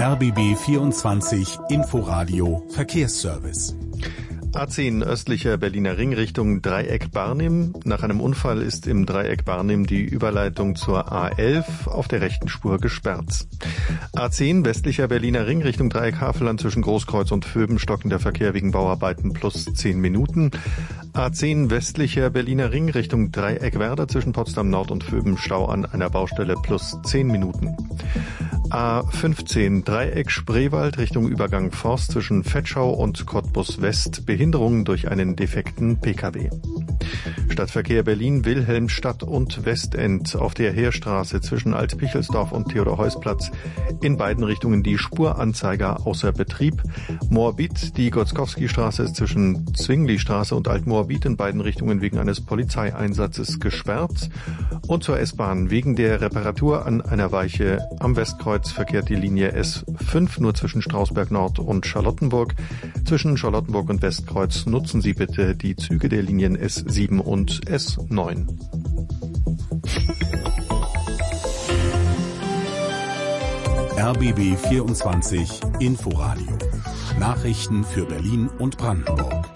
RBB 24 Inforadio Verkehrsservice. A10 östlicher Berliner Ring Richtung Dreieck Barnim. Nach einem Unfall ist im Dreieck Barnim die Überleitung zur A11 auf der rechten Spur gesperrt. A10 westlicher Berliner Ring Richtung Dreieck Havelland zwischen Großkreuz und Vöben stockender Verkehr wegen Bauarbeiten plus 10 Minuten. A10 westlicher Berliner Ring Richtung Dreieck Werder zwischen Potsdam Nord und Vöben Stau an einer Baustelle plus 10 Minuten. A15 Dreieck Spreewald Richtung Übergang Forst zwischen Vetschau und Cottbus West Behinderungen durch einen defekten Pkw. Stadtverkehr Berlin Wilhelmstadt und Westend auf der Heerstraße zwischen Alt-Pichelsdorf und Theodor-Heuss-Platz in beiden Richtungen die Spuranzeiger außer Betrieb. Moabit die Gotzkowski-Straße zwischen Zwingli-Straße und Alt-Moabit in beiden Richtungen wegen eines Polizeieinsatzes gesperrt. Und zur S-Bahn wegen der Reparatur an einer Weiche am Westkreuz verkehrt die Linie S5 nur zwischen Strausberg Nord und Charlottenburg. Zwischen Charlottenburg und Westkreuz nutzen Sie bitte die Züge der Linien S7 und S9. RBB 24 Inforadio. Nachrichten für Berlin und Brandenburg.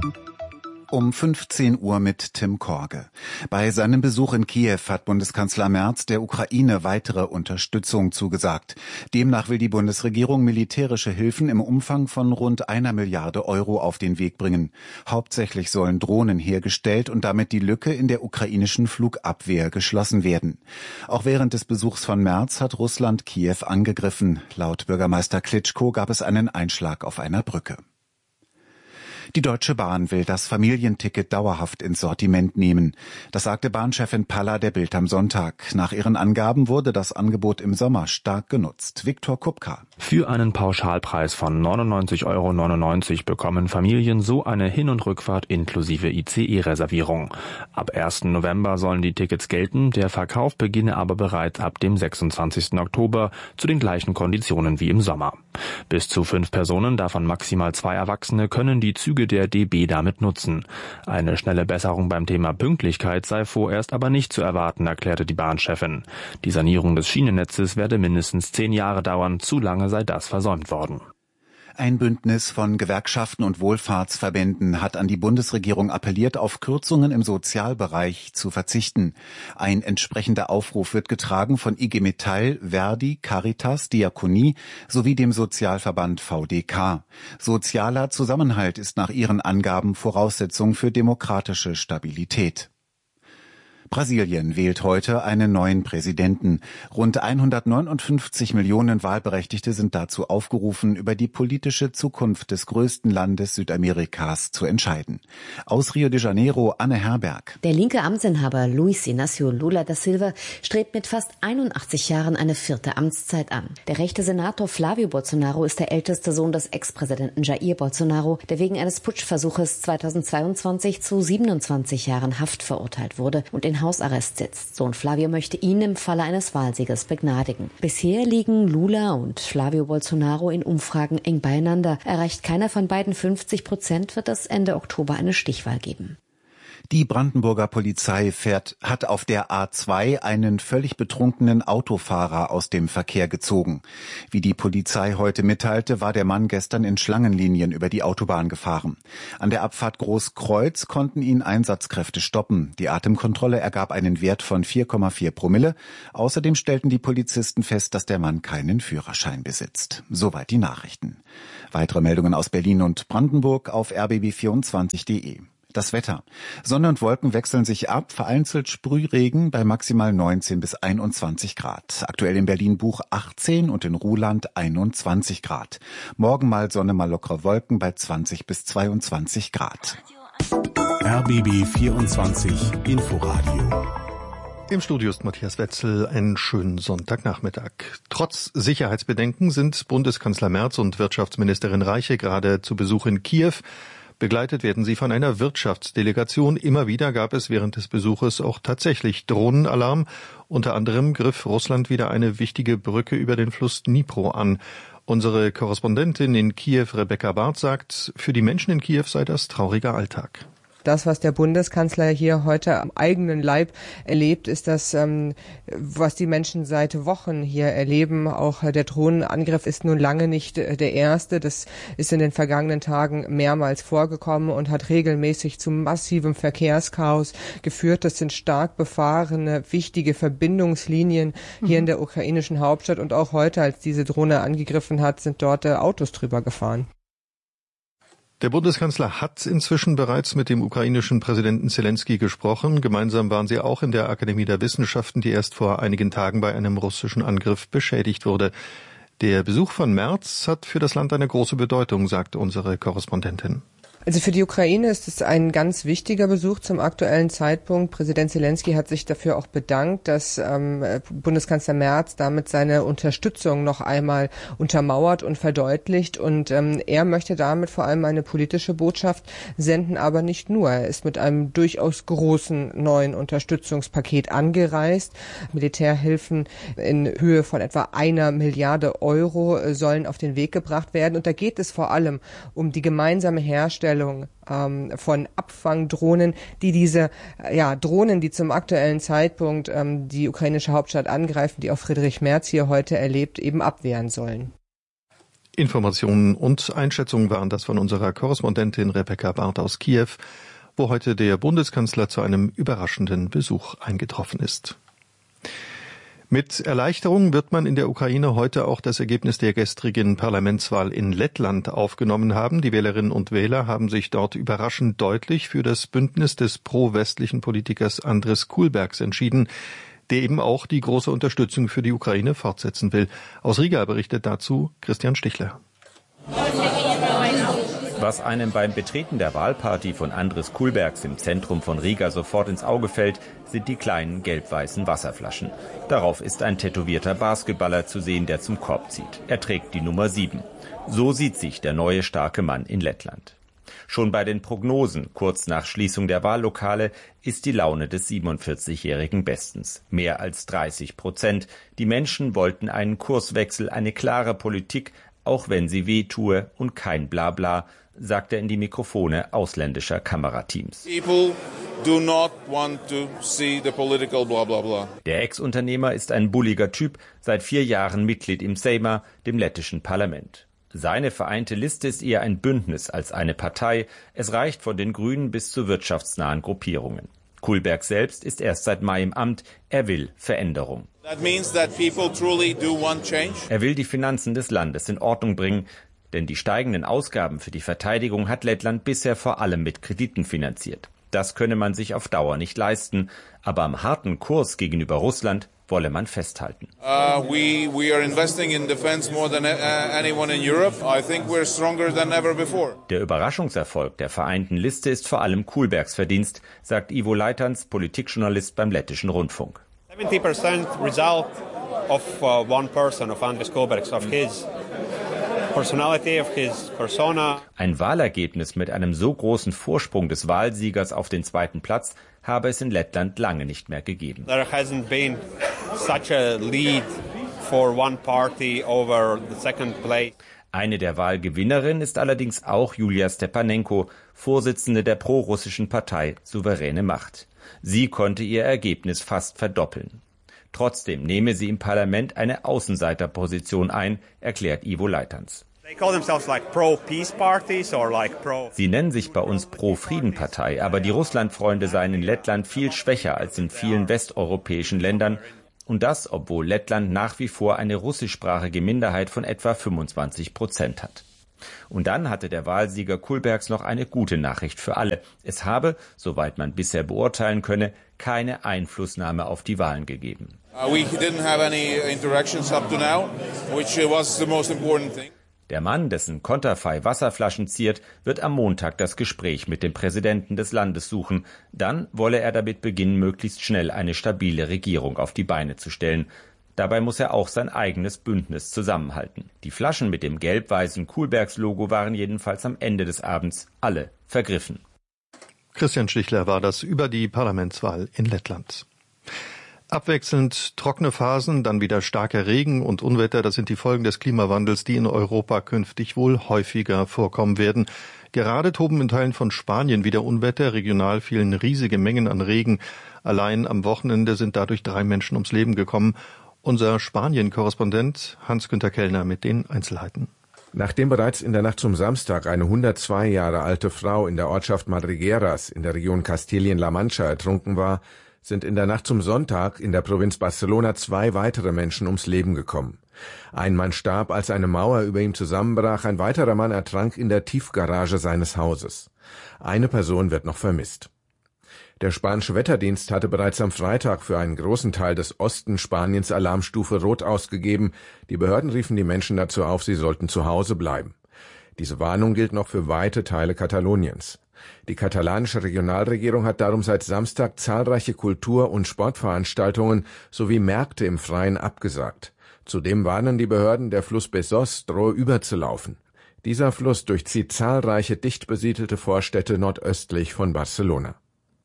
Um 15 Uhr mit Tim Korge. Bei seinem Besuch in Kiew hat Bundeskanzler Merz der Ukraine weitere Unterstützung zugesagt. Demnach will die Bundesregierung militärische Hilfen im Umfang von rund 1 Milliarde Euro auf den Weg bringen. Hauptsächlich sollen Drohnen hergestellt und damit die Lücke in der ukrainischen Flugabwehr geschlossen werden. Auch während des Besuchs von Merz hat Russland Kiew angegriffen. Laut Bürgermeister Klitschko gab es einen Einschlag auf einer Brücke. Die Deutsche Bahn will das Familienticket dauerhaft ins Sortiment nehmen. Das sagte Bahnchefin Palla der Bild am Sonntag. Nach ihren Angaben wurde das Angebot im Sommer stark genutzt. Viktor Kupka. Für einen Pauschalpreis von 99,99 € bekommen Familien so eine Hin- und Rückfahrt inklusive ICE-Reservierung. Ab 1. November sollen die Tickets gelten, der Verkauf beginne aber bereits ab dem 26. Oktober zu den gleichen Konditionen wie im Sommer. Bis zu 5 Personen, davon maximal 2 Erwachsene, können die Züge der DB damit nutzen. Eine schnelle Besserung beim Thema Pünktlichkeit sei vorerst aber nicht zu erwarten, erklärte die Bahnchefin. Die Sanierung des Schienennetzes werde mindestens 10 Jahre dauern, zu lange sei das versäumt worden. Ein Bündnis von Gewerkschaften und Wohlfahrtsverbänden hat an die Bundesregierung appelliert, auf Kürzungen im Sozialbereich zu verzichten. Ein entsprechender Aufruf wird getragen von IG Metall, Verdi, Caritas, Diakonie sowie dem Sozialverband VDK. Sozialer Zusammenhalt ist nach ihren Angaben Voraussetzung für demokratische Stabilität. Brasilien wählt heute einen neuen Präsidenten. Rund 159 Millionen Wahlberechtigte sind dazu aufgerufen, über die politische Zukunft des größten Landes Südamerikas zu entscheiden. Aus Rio de Janeiro, Anne Herberg. Der linke Amtsinhaber Luiz Inácio Lula da Silva strebt mit fast 81 Jahren eine 4. Amtszeit an. Der rechte Senator Flávio Bolsonaro ist der älteste Sohn des Ex-Präsidenten Jair Bolsonaro, der wegen eines Putschversuches 2022 zu 27 Jahren Haft verurteilt wurde und in Hausarrest sitzt. Sohn Flávio möchte ihn im Falle eines Wahlsieges begnadigen. Bisher liegen Lula und Flávio Bolsonaro in Umfragen eng beieinander. Erreicht keiner von beiden 50%, wird es Ende Oktober eine Stichwahl geben. Die Brandenburger Polizei hat auf der A2 einen völlig betrunkenen Autofahrer aus dem Verkehr gezogen. Wie die Polizei heute mitteilte, war der Mann gestern in Schlangenlinien über die Autobahn gefahren. An der Abfahrt Großkreuz konnten ihn Einsatzkräfte stoppen. Die Atemkontrolle ergab einen Wert von 4,4 Promille. Außerdem stellten die Polizisten fest, dass der Mann keinen Führerschein besitzt. Soweit die Nachrichten. Weitere Meldungen aus Berlin und Brandenburg auf rbb24.de. Das Wetter. Sonne und Wolken wechseln sich ab, vereinzelt Sprühregen bei maximal 19 bis 21 Grad. Aktuell in Berlin Buch 18 und in Ruhland 21 Grad. Morgen mal Sonne, mal lockere Wolken bei 20 bis 22 Grad. RBB 24 Inforadio. Im Studio ist Matthias Wetzel. Einen schönen Sonntagnachmittag. Trotz Sicherheitsbedenken sind Bundeskanzler Merz und Wirtschaftsministerin Reiche gerade zu Besuch in Kiew. Begleitet werden sie von einer Wirtschaftsdelegation. Immer wieder gab es während des Besuches auch tatsächlich Drohnenalarm. Unter anderem griff Russland wieder eine wichtige Brücke über den Fluss Dnipro an. Unsere Korrespondentin in Kiew, Rebecca Barth, sagt, für die Menschen in Kiew sei das trauriger Alltag. Das, was der Bundeskanzler hier heute am eigenen Leib erlebt, ist das, was die Menschen seit Wochen hier erleben. Auch der Drohnenangriff ist nun lange nicht der erste. Das ist in den vergangenen Tagen mehrmals vorgekommen und hat regelmäßig zu massivem Verkehrschaos geführt. Das sind stark befahrene, wichtige Verbindungslinien hier in der ukrainischen Hauptstadt. Und auch heute, als diese Drohne angegriffen hat, sind dort Autos drüber gefahren. Der Bundeskanzler hat inzwischen bereits mit dem ukrainischen Präsidenten Zelensky gesprochen. Gemeinsam waren sie auch in der Akademie der Wissenschaften, die erst vor einigen Tagen bei einem russischen Angriff beschädigt wurde. Der Besuch von Merz hat für das Land eine große Bedeutung, sagt unsere Korrespondentin. Also für die Ukraine ist es ein ganz wichtiger Besuch zum aktuellen Zeitpunkt. Präsident Zelensky hat sich dafür auch bedankt, dass Bundeskanzler Merz damit seine Unterstützung noch einmal untermauert und verdeutlicht. Und er möchte damit vor allem eine politische Botschaft senden, aber nicht nur. Er ist mit einem durchaus großen neuen Unterstützungspaket angereist. Militärhilfen in Höhe von etwa 1 Milliarde Euro sollen auf den Weg gebracht werden. Und da geht es vor allem um die gemeinsame Herstellung von Abfangdrohnen, die diese Drohnen, die zum aktuellen Zeitpunkt die ukrainische Hauptstadt angreifen, die auch Friedrich Merz hier heute erlebt, eben abwehren sollen. Informationen und Einschätzungen waren das von unserer Korrespondentin Rebecca Barth aus Kiew, wo heute der Bundeskanzler zu einem überraschenden Besuch eingetroffen ist. Mit Erleichterung wird man in der Ukraine heute auch das Ergebnis der gestrigen Parlamentswahl in Lettland aufgenommen haben. Die Wählerinnen und Wähler haben sich dort überraschend deutlich für das Bündnis des pro-westlichen Politikers Andris Kulbergs entschieden, der eben auch die große Unterstützung für die Ukraine fortsetzen will. Aus Riga berichtet dazu Christian Stichler. Was einem beim Betreten der Wahlparty von Andris Kulbergs im Zentrum von Riga sofort ins Auge fällt, sind die kleinen gelb-weißen Wasserflaschen. Darauf ist ein tätowierter Basketballer zu sehen, der zum Korb zieht. Er trägt die Nummer 7. So sieht sich der neue starke Mann in Lettland. Schon bei den Prognosen, kurz nach Schließung der Wahllokale, ist die Laune des 47-Jährigen bestens. Mehr als 30%. Die Menschen wollten einen Kurswechsel, eine klare Politik, auch wenn sie wehtue und kein Blabla, sagt er in die Mikrofone ausländischer Kamerateams. Der Ex-Unternehmer ist ein bulliger Typ, seit 4 Jahren Mitglied im Sejma, dem lettischen Parlament. Seine vereinte Liste ist eher ein Bündnis als eine Partei. Es reicht von den Grünen bis zu wirtschaftsnahen Gruppierungen. Kulberg selbst ist erst seit Mai im Amt. Er will Veränderung. Er will die Finanzen des Landes in Ordnung bringen, denn die steigenden Ausgaben für die Verteidigung hat Lettland bisher vor allem mit Krediten finanziert. Das könne man sich auf Dauer nicht leisten, aber am harten Kurs gegenüber Russland wolle man festhalten. Der Überraschungserfolg der vereinten Liste ist vor allem Kulbergs Verdienst, sagt Ivo Leitans, Politikjournalist beim lettischen Rundfunk. 70% result of one person, of Andris Kulbergs, of his personality, of his persona. Ein Wahlergebnis mit einem so großen Vorsprung des Wahlsiegers auf den zweiten Platz habe es in Lettland lange nicht mehr gegeben. There hasn't been such a lead for one party over the second place. Eine der Wahlgewinnerinnen ist allerdings auch Julia Stepanenko, Vorsitzende der prorussischen Partei Souveräne Macht. Sie konnte ihr Ergebnis fast verdoppeln. Trotzdem nehme sie im Parlament eine Außenseiterposition ein, erklärt Ivo Leitans. Sie nennen sich bei uns Pro-Frieden-Partei, aber die Russlandfreunde seien in Lettland viel schwächer als in vielen westeuropäischen Ländern. Und das, obwohl Lettland nach wie vor eine russischsprachige Minderheit von etwa 25% hat. Und dann hatte der Wahlsieger Kulbergs noch eine gute Nachricht für alle. Es habe, soweit man bisher beurteilen könne, keine Einflussnahme auf die Wahlen gegeben. Der Mann, dessen Konterfei Wasserflaschen ziert, wird am Montag das Gespräch mit dem Präsidenten des Landes suchen. Dann wolle er damit beginnen, möglichst schnell eine stabile Regierung auf die Beine zu stellen. Dabei muss er auch sein eigenes Bündnis zusammenhalten. Die Flaschen mit dem gelb-weißen Kulbergs-Logo waren jedenfalls am Ende des Abends alle vergriffen. Christian Stichler war das über die Parlamentswahl in Lettland. Abwechselnd trockene Phasen, dann wieder starker Regen und Unwetter, das sind die Folgen des Klimawandels, die in Europa künftig wohl häufiger vorkommen werden. Gerade toben in Teilen von Spanien wieder Unwetter. Regional fielen riesige Mengen an Regen. Allein am Wochenende sind dadurch 3 Menschen ums Leben gekommen. Unser Spanien-Korrespondent Hans-Günther Kellner mit den Einzelheiten. Nachdem bereits in der Nacht zum Samstag eine 102 Jahre alte Frau in der Ortschaft Madrigueras in der Region Kastilien-La Mancha ertrunken war, sind in der Nacht zum Sonntag in der Provinz Barcelona 2 weitere Menschen ums Leben gekommen. Ein Mann starb, als eine Mauer über ihm zusammenbrach, ein weiterer Mann ertrank in der Tiefgarage seines Hauses. Eine Person wird noch vermisst. Der spanische Wetterdienst hatte bereits am Freitag für einen großen Teil des Osten Spaniens Alarmstufe Rot ausgegeben. Die Behörden riefen die Menschen dazu auf, sie sollten zu Hause bleiben. Diese Warnung gilt noch für weite Teile Kataloniens. Die katalanische Regionalregierung hat darum seit Samstag zahlreiche Kultur- und Sportveranstaltungen sowie Märkte im Freien abgesagt. Zudem warnen die Behörden, der Fluss Besós drohe überzulaufen. Dieser Fluss durchzieht zahlreiche dicht besiedelte Vorstädte nordöstlich von Barcelona.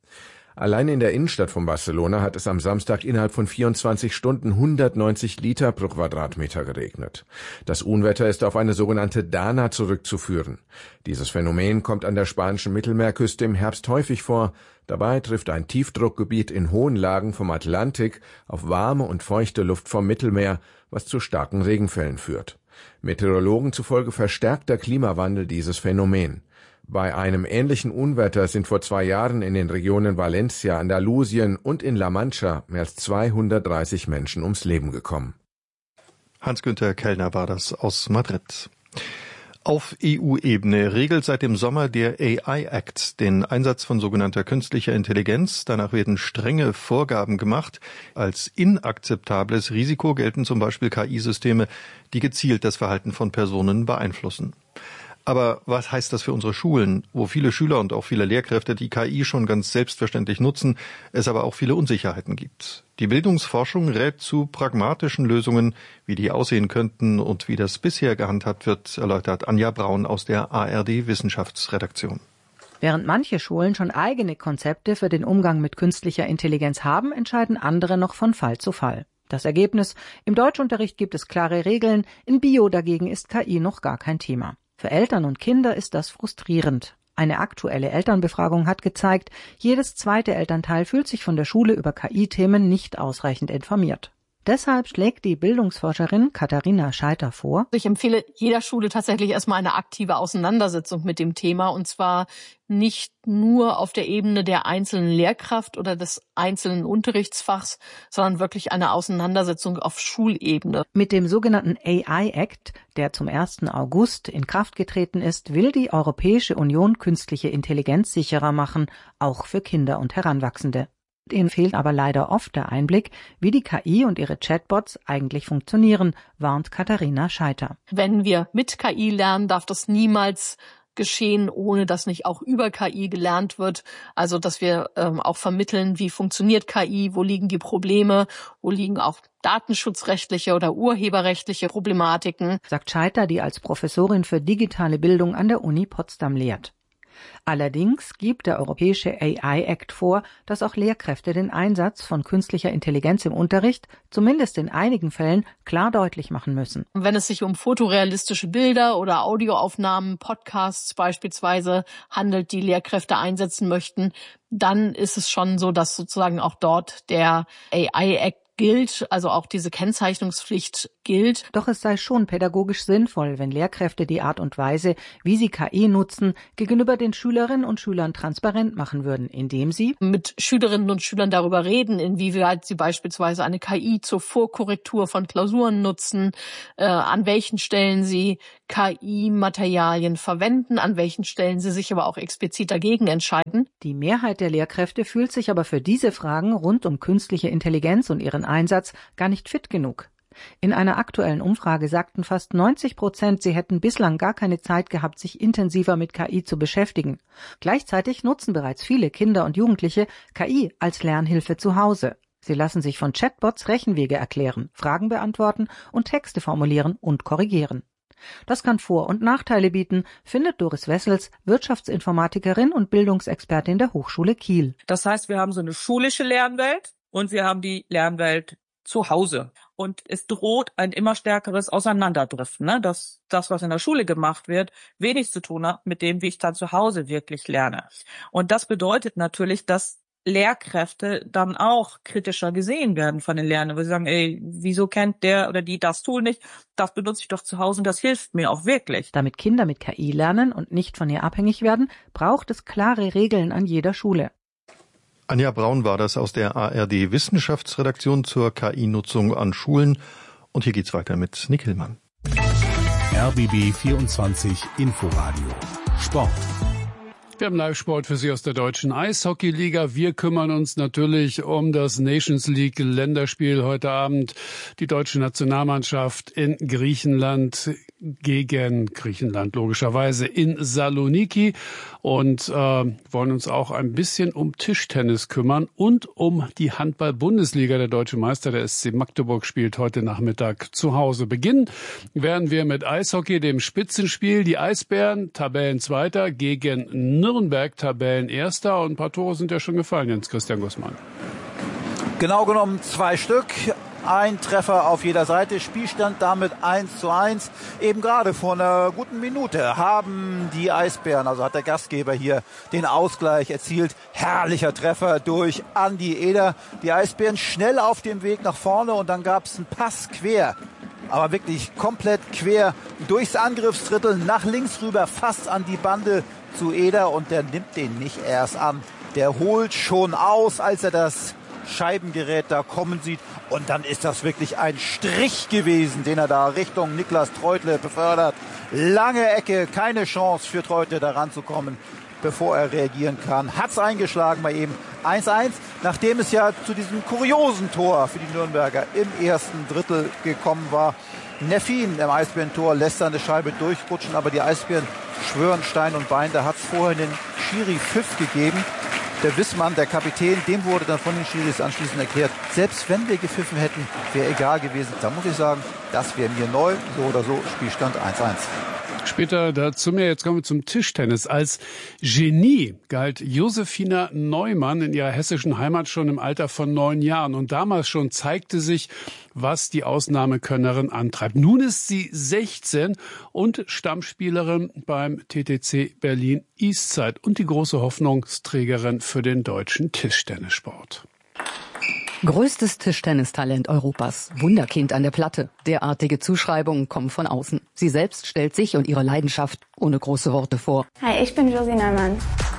Allein in der Innenstadt von Barcelona hat es am Samstag innerhalb von 24 Stunden 190 Liter pro Quadratmeter geregnet. Das Unwetter ist auf eine sogenannte Dana zurückzuführen. Dieses Phänomen kommt an der spanischen Mittelmeerküste im Herbst häufig vor. Dabei trifft ein Tiefdruckgebiet in hohen Lagen vom Atlantik auf warme und feuchte Luft vom Mittelmeer, was zu starken Regenfällen führt. Meteorologen zufolge verstärkt der Klimawandel dieses Phänomen. Bei einem ähnlichen Unwetter sind vor 2 Jahren in den Regionen Valencia, Andalusien und in La Mancha mehr als 230 Menschen ums Leben gekommen. Hans-Günther Kellner war das aus Madrid. Auf EU-Ebene regelt seit dem Sommer der AI Act den Einsatz von sogenannter künstlicher Intelligenz. Danach werden strenge Vorgaben gemacht. Als inakzeptables Risiko gelten zum Beispiel KI-Systeme, die gezielt das Verhalten von Personen beeinflussen. Aber was heißt das für unsere Schulen, wo viele Schüler und auch viele Lehrkräfte die KI schon ganz selbstverständlich nutzen, es aber auch viele Unsicherheiten gibt? Die Bildungsforschung rät zu pragmatischen Lösungen, wie die aussehen könnten und wie das bisher gehandhabt wird, erläutert Anja Braun aus der ARD-Wissenschaftsredaktion. Während manche Schulen schon eigene Konzepte für den Umgang mit künstlicher Intelligenz haben, entscheiden andere noch von Fall zu Fall. Das Ergebnis: Im Deutschunterricht gibt es klare Regeln, in Bio dagegen ist KI noch gar kein Thema. Für Eltern und Kinder ist das frustrierend. Eine aktuelle Elternbefragung hat gezeigt, jedes zweite Elternteil fühlt sich von der Schule über KI-Themen nicht ausreichend informiert. Deshalb schlägt die Bildungsforscherin Katharina Scheiter vor: Ich empfehle jeder Schule tatsächlich erstmal eine aktive Auseinandersetzung mit dem Thema, und zwar nicht nur auf der Ebene der einzelnen Lehrkraft oder des einzelnen Unterrichtsfachs, sondern wirklich eine Auseinandersetzung auf Schulebene. Mit dem sogenannten AI Act, der zum 1. August in Kraft getreten ist, will die Europäische Union künstliche Intelligenz sicherer machen, auch für Kinder und Heranwachsende. Ihnen fehlt aber leider oft der Einblick, wie die KI und ihre Chatbots eigentlich funktionieren, warnt Katharina Scheiter. Wenn wir mit KI lernen, darf das niemals geschehen, ohne dass nicht auch über KI gelernt wird. Also dass wir auch vermitteln, wie funktioniert KI, wo liegen die Probleme, wo liegen auch datenschutzrechtliche oder urheberrechtliche Problematiken, sagt Scheiter, die als Professorin für digitale Bildung an der Uni Potsdam lehrt. Allerdings gibt der Europäische AI Act vor, dass auch Lehrkräfte den Einsatz von künstlicher Intelligenz im Unterricht, zumindest in einigen Fällen, klar deutlich machen müssen. Wenn es sich um fotorealistische Bilder oder Audioaufnahmen, Podcasts beispielsweise handelt, die Lehrkräfte einsetzen möchten, dann ist es schon so, dass sozusagen auch dort der AI Act gilt, also auch diese Kennzeichnungspflicht gilt. Doch es sei schon pädagogisch sinnvoll, wenn Lehrkräfte die Art und Weise, wie sie KI nutzen, gegenüber den Schülerinnen und Schülern transparent machen würden, indem sie mit Schülerinnen und Schülern darüber reden, inwieweit sie beispielsweise eine KI zur Vorkorrektur von Klausuren nutzen, an welchen Stellen sie KI-Materialien verwenden, an welchen Stellen sie sich aber auch explizit dagegen entscheiden. Die Mehrheit der Lehrkräfte fühlt sich aber für diese Fragen rund um künstliche Intelligenz und ihren Einsatz gar nicht fit genug. In einer aktuellen Umfrage sagten fast 90%, sie hätten bislang gar keine Zeit gehabt, sich intensiver mit KI zu beschäftigen. Gleichzeitig nutzen bereits viele Kinder und Jugendliche KI als Lernhilfe zu Hause. Sie lassen sich von Chatbots Rechenwege erklären, Fragen beantworten und Texte formulieren und korrigieren. Das kann Vor- und Nachteile bieten, findet Doris Wessels, Wirtschaftsinformatikerin und Bildungsexpertin der Hochschule Kiel. Das heißt, wir haben so eine schulische Lernwelt und wir haben die Lernwelt zu Hause. Und es droht ein immer stärkeres Auseinanderdriften, ne? Dass das, was in der Schule gemacht wird, wenig zu tun hat mit dem, wie ich dann zu Hause wirklich lerne. Und das bedeutet natürlich, dass Lehrkräfte dann auch kritischer gesehen werden von den Lernenden, weil sie sagen, wieso kennt der oder die das Tool nicht? Das benutze ich doch zu Hause und das hilft mir auch wirklich. Damit Kinder mit KI lernen und nicht von ihr abhängig werden, braucht es klare Regeln an jeder Schule. Anja Braun war das aus der ARD Wissenschaftsredaktion zur KI-Nutzung an Schulen. Und hier geht's weiter mit Nick Hillmann. RBB 24 Inforadio Sport. Wir haben Live-Sport für Sie aus der deutschen Eishockey-Liga. Wir kümmern uns natürlich um das Nations League-Länderspiel heute Abend. Die deutsche Nationalmannschaft in Griechenland gegen Griechenland, logischerweise in Saloniki. Und wollen uns auch ein bisschen um Tischtennis kümmern und um die Handball-Bundesliga. Der deutsche Meister, der SC Magdeburg, spielt heute Nachmittag zu Hause. Beginnen werden wir mit Eishockey, dem Spitzenspiel. Die Eisbären, Tabellenzweiter, gegen Nürnberg, Tabellenerster. Und ein paar Tore sind ja schon gefallen, Jens Christian Gussmann. Genau genommen 2 Stück. Ein Treffer auf jeder Seite, Spielstand damit 1:1. Eben gerade vor einer guten Minute haben die Eisbären, also hat der Gastgeber hier den Ausgleich erzielt. Herrlicher Treffer durch Andi Eder. Die Eisbären schnell auf dem Weg nach vorne und dann gab es einen Pass quer. Aber wirklich komplett quer durchs Angriffsdrittel, nach links rüber, fast an die Bande zu Eder und der nimmt den nicht erst an. Der holt schon aus, als er das Scheibengerät da kommen sieht. Und dann ist das wirklich ein Strich gewesen, den er da Richtung Niklas Treutle befördert. Lange Ecke, keine Chance für Treutle da ranzukommen, bevor er reagieren kann. Hat's eingeschlagen bei ihm. 1:1, nachdem es ja zu diesem kuriosen Tor für die Nürnberger im ersten Drittel gekommen war. Neffin im Eisbären-Tor lässt seine Scheibe durchrutschen, aber die Eisbären schwören Stein und Bein. Da hat es vorher einen Schiri-Pfiff gegeben. Der Wissmann, der Kapitän, dem wurde dann von den Schiris anschließend erklärt, selbst wenn wir gepfiffen hätten, wäre egal gewesen. Da muss ich sagen, das wäre mir neu. So oder so, Spielstand 1:1. Später dazu mehr. Jetzt kommen wir zum Tischtennis. Als Genie galt Josefina Neumann in ihrer hessischen Heimat schon im Alter von 9 Jahren. Und damals schon zeigte sich, was die Ausnahmekönnerin antreibt. Nun ist sie 16 und Stammspielerin beim TTC Berlin Eastside und die große Hoffnungsträgerin für den deutschen Tischtennissport. Größtes Tischtennistalent Europas. Wunderkind an der Platte. Derartige Zuschreibungen kommen von außen. Sie selbst stellt sich und ihre Leidenschaft ohne große Worte vor. Hi, ich bin Josie Neumann.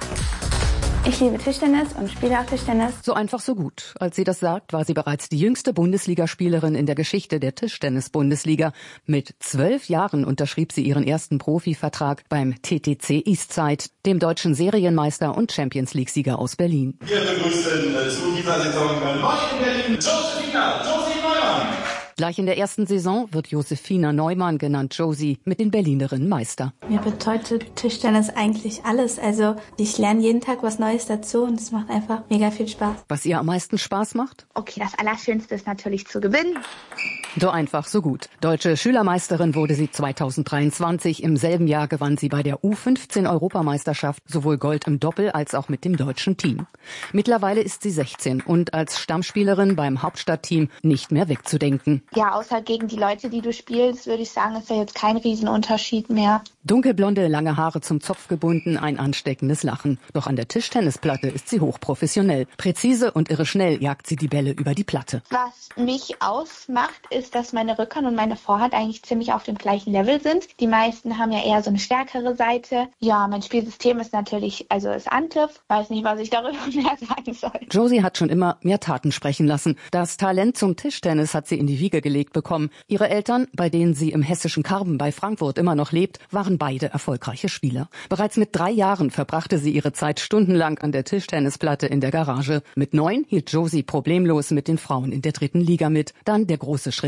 Ich liebe Tischtennis und spiele auch Tischtennis. So einfach, so gut. Als sie das sagt, war sie bereits die jüngste Bundesligaspielerin in der Geschichte der Tischtennis-Bundesliga. Mit 12 Jahren unterschrieb sie ihren ersten Profivertrag beim TTC Eastside, dem deutschen Serienmeister und Champions-League-Sieger aus Berlin. Wir begrüßen zu dieser Saison neu in Berlin Josefina Neumann. Gleich in der ersten Saison wird Josefina Neumann, genannt Josie, mit den Berlinerinnen Meister. Mir bedeutet Tischtennis eigentlich alles. Also ich lerne jeden Tag was Neues dazu und es macht einfach mega viel Spaß. Was ihr am meisten Spaß macht? Okay, das Allerschönste ist natürlich zu gewinnen. So einfach, so gut. Deutsche Schülermeisterin wurde sie 2023. Im selben Jahr gewann sie bei der U15-Europameisterschaft sowohl Gold im Doppel als auch mit dem deutschen Team. Mittlerweile ist sie 16 und als Stammspielerin beim Hauptstadtteam nicht mehr wegzudenken. Ja, außer gegen die Leute, die du spielst, würde ich sagen, ist ja jetzt kein Riesenunterschied mehr. Dunkelblonde, lange Haare zum Zopf gebunden, ein ansteckendes Lachen. Doch an der Tischtennisplatte ist sie hochprofessionell. Präzise und irre schnell jagt sie die Bälle über die Platte. Was mich ausmacht, ist, dass meine Rückhand und meine Vorhand eigentlich ziemlich auf dem gleichen Level sind. Die meisten haben ja eher so eine stärkere Seite. Ja, mein Spielsystem ist natürlich, ist Angriff. Weiß nicht, was ich darüber mehr sagen soll. Josie hat schon immer mehr Taten sprechen lassen. Das Talent zum Tischtennis hat sie in die Wiege gelegt bekommen. Ihre Eltern, bei denen sie im hessischen Karben bei Frankfurt immer noch lebt, waren beide erfolgreiche Spieler. Bereits mit 3 Jahren verbrachte sie ihre Zeit stundenlang an der Tischtennisplatte in der Garage. Mit 9 hielt Josie problemlos mit den Frauen in der 3. Liga mit. Dann der große Schritt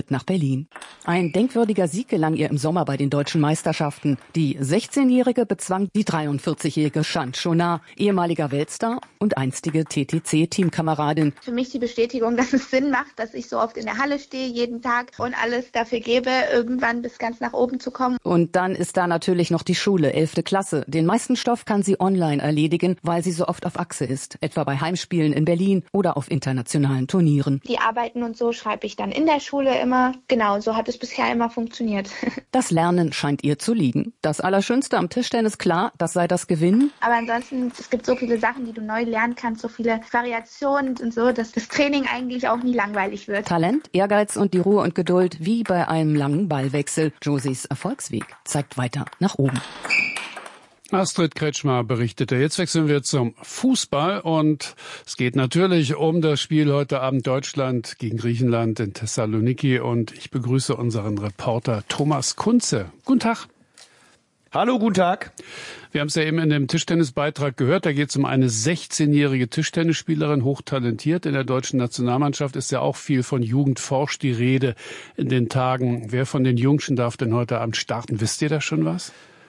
Schritt nach Berlin. Ein denkwürdiger Sieg gelang ihr im Sommer bei den deutschen Meisterschaften. Die 16-Jährige bezwang die 43-jährige Chant Chonard, ehemaliger Weltstar und einstige TTC-Teamkameradin. Für mich die Bestätigung, dass es Sinn macht, dass ich so oft in der Halle stehe, jeden Tag und alles dafür gebe, irgendwann bis ganz nach oben zu kommen. Und dann ist da natürlich noch die Schule, 11. Klasse. Den meisten Stoff kann sie online erledigen, weil sie so oft auf Achse ist. Etwa bei Heimspielen in Berlin oder auf internationalen Turnieren. Die Arbeiten und so schreibe ich dann in der Schule immer. Genau, so hat es bisher immer funktioniert. Das Lernen scheint ihr zu liegen. Das Allerschönste am Tischtennis, klar, das sei das Gewinnen. Aber ansonsten, es gibt so viele Sachen, die du neu lernen kannst, so viele Variationen und so, dass das Training eigentlich auch nie langweilig wird. Talent, Ehrgeiz und die Ruhe und Geduld wie bei einem langen Ballwechsel. Josies Erfolgsweg zeigt weiter nach oben. Astrid Kretschmer berichtete. Jetzt wechseln wir zum Fußball und es geht natürlich um das Spiel heute Abend Deutschland gegen Griechenland in Thessaloniki und ich begrüße unseren Reporter Thomas Kunze. Guten Tag. Hallo, guten Tag. Wir haben es ja eben in dem Tischtennisbeitrag gehört, da geht es um eine 16-jährige Tischtennisspielerin, hochtalentiert. In der deutschen Nationalmannschaft ist ja auch viel von Jugendforsch die Rede in den Tagen. Wer von den Jungschen darf denn heute Abend starten? Wisst ihr da schon was?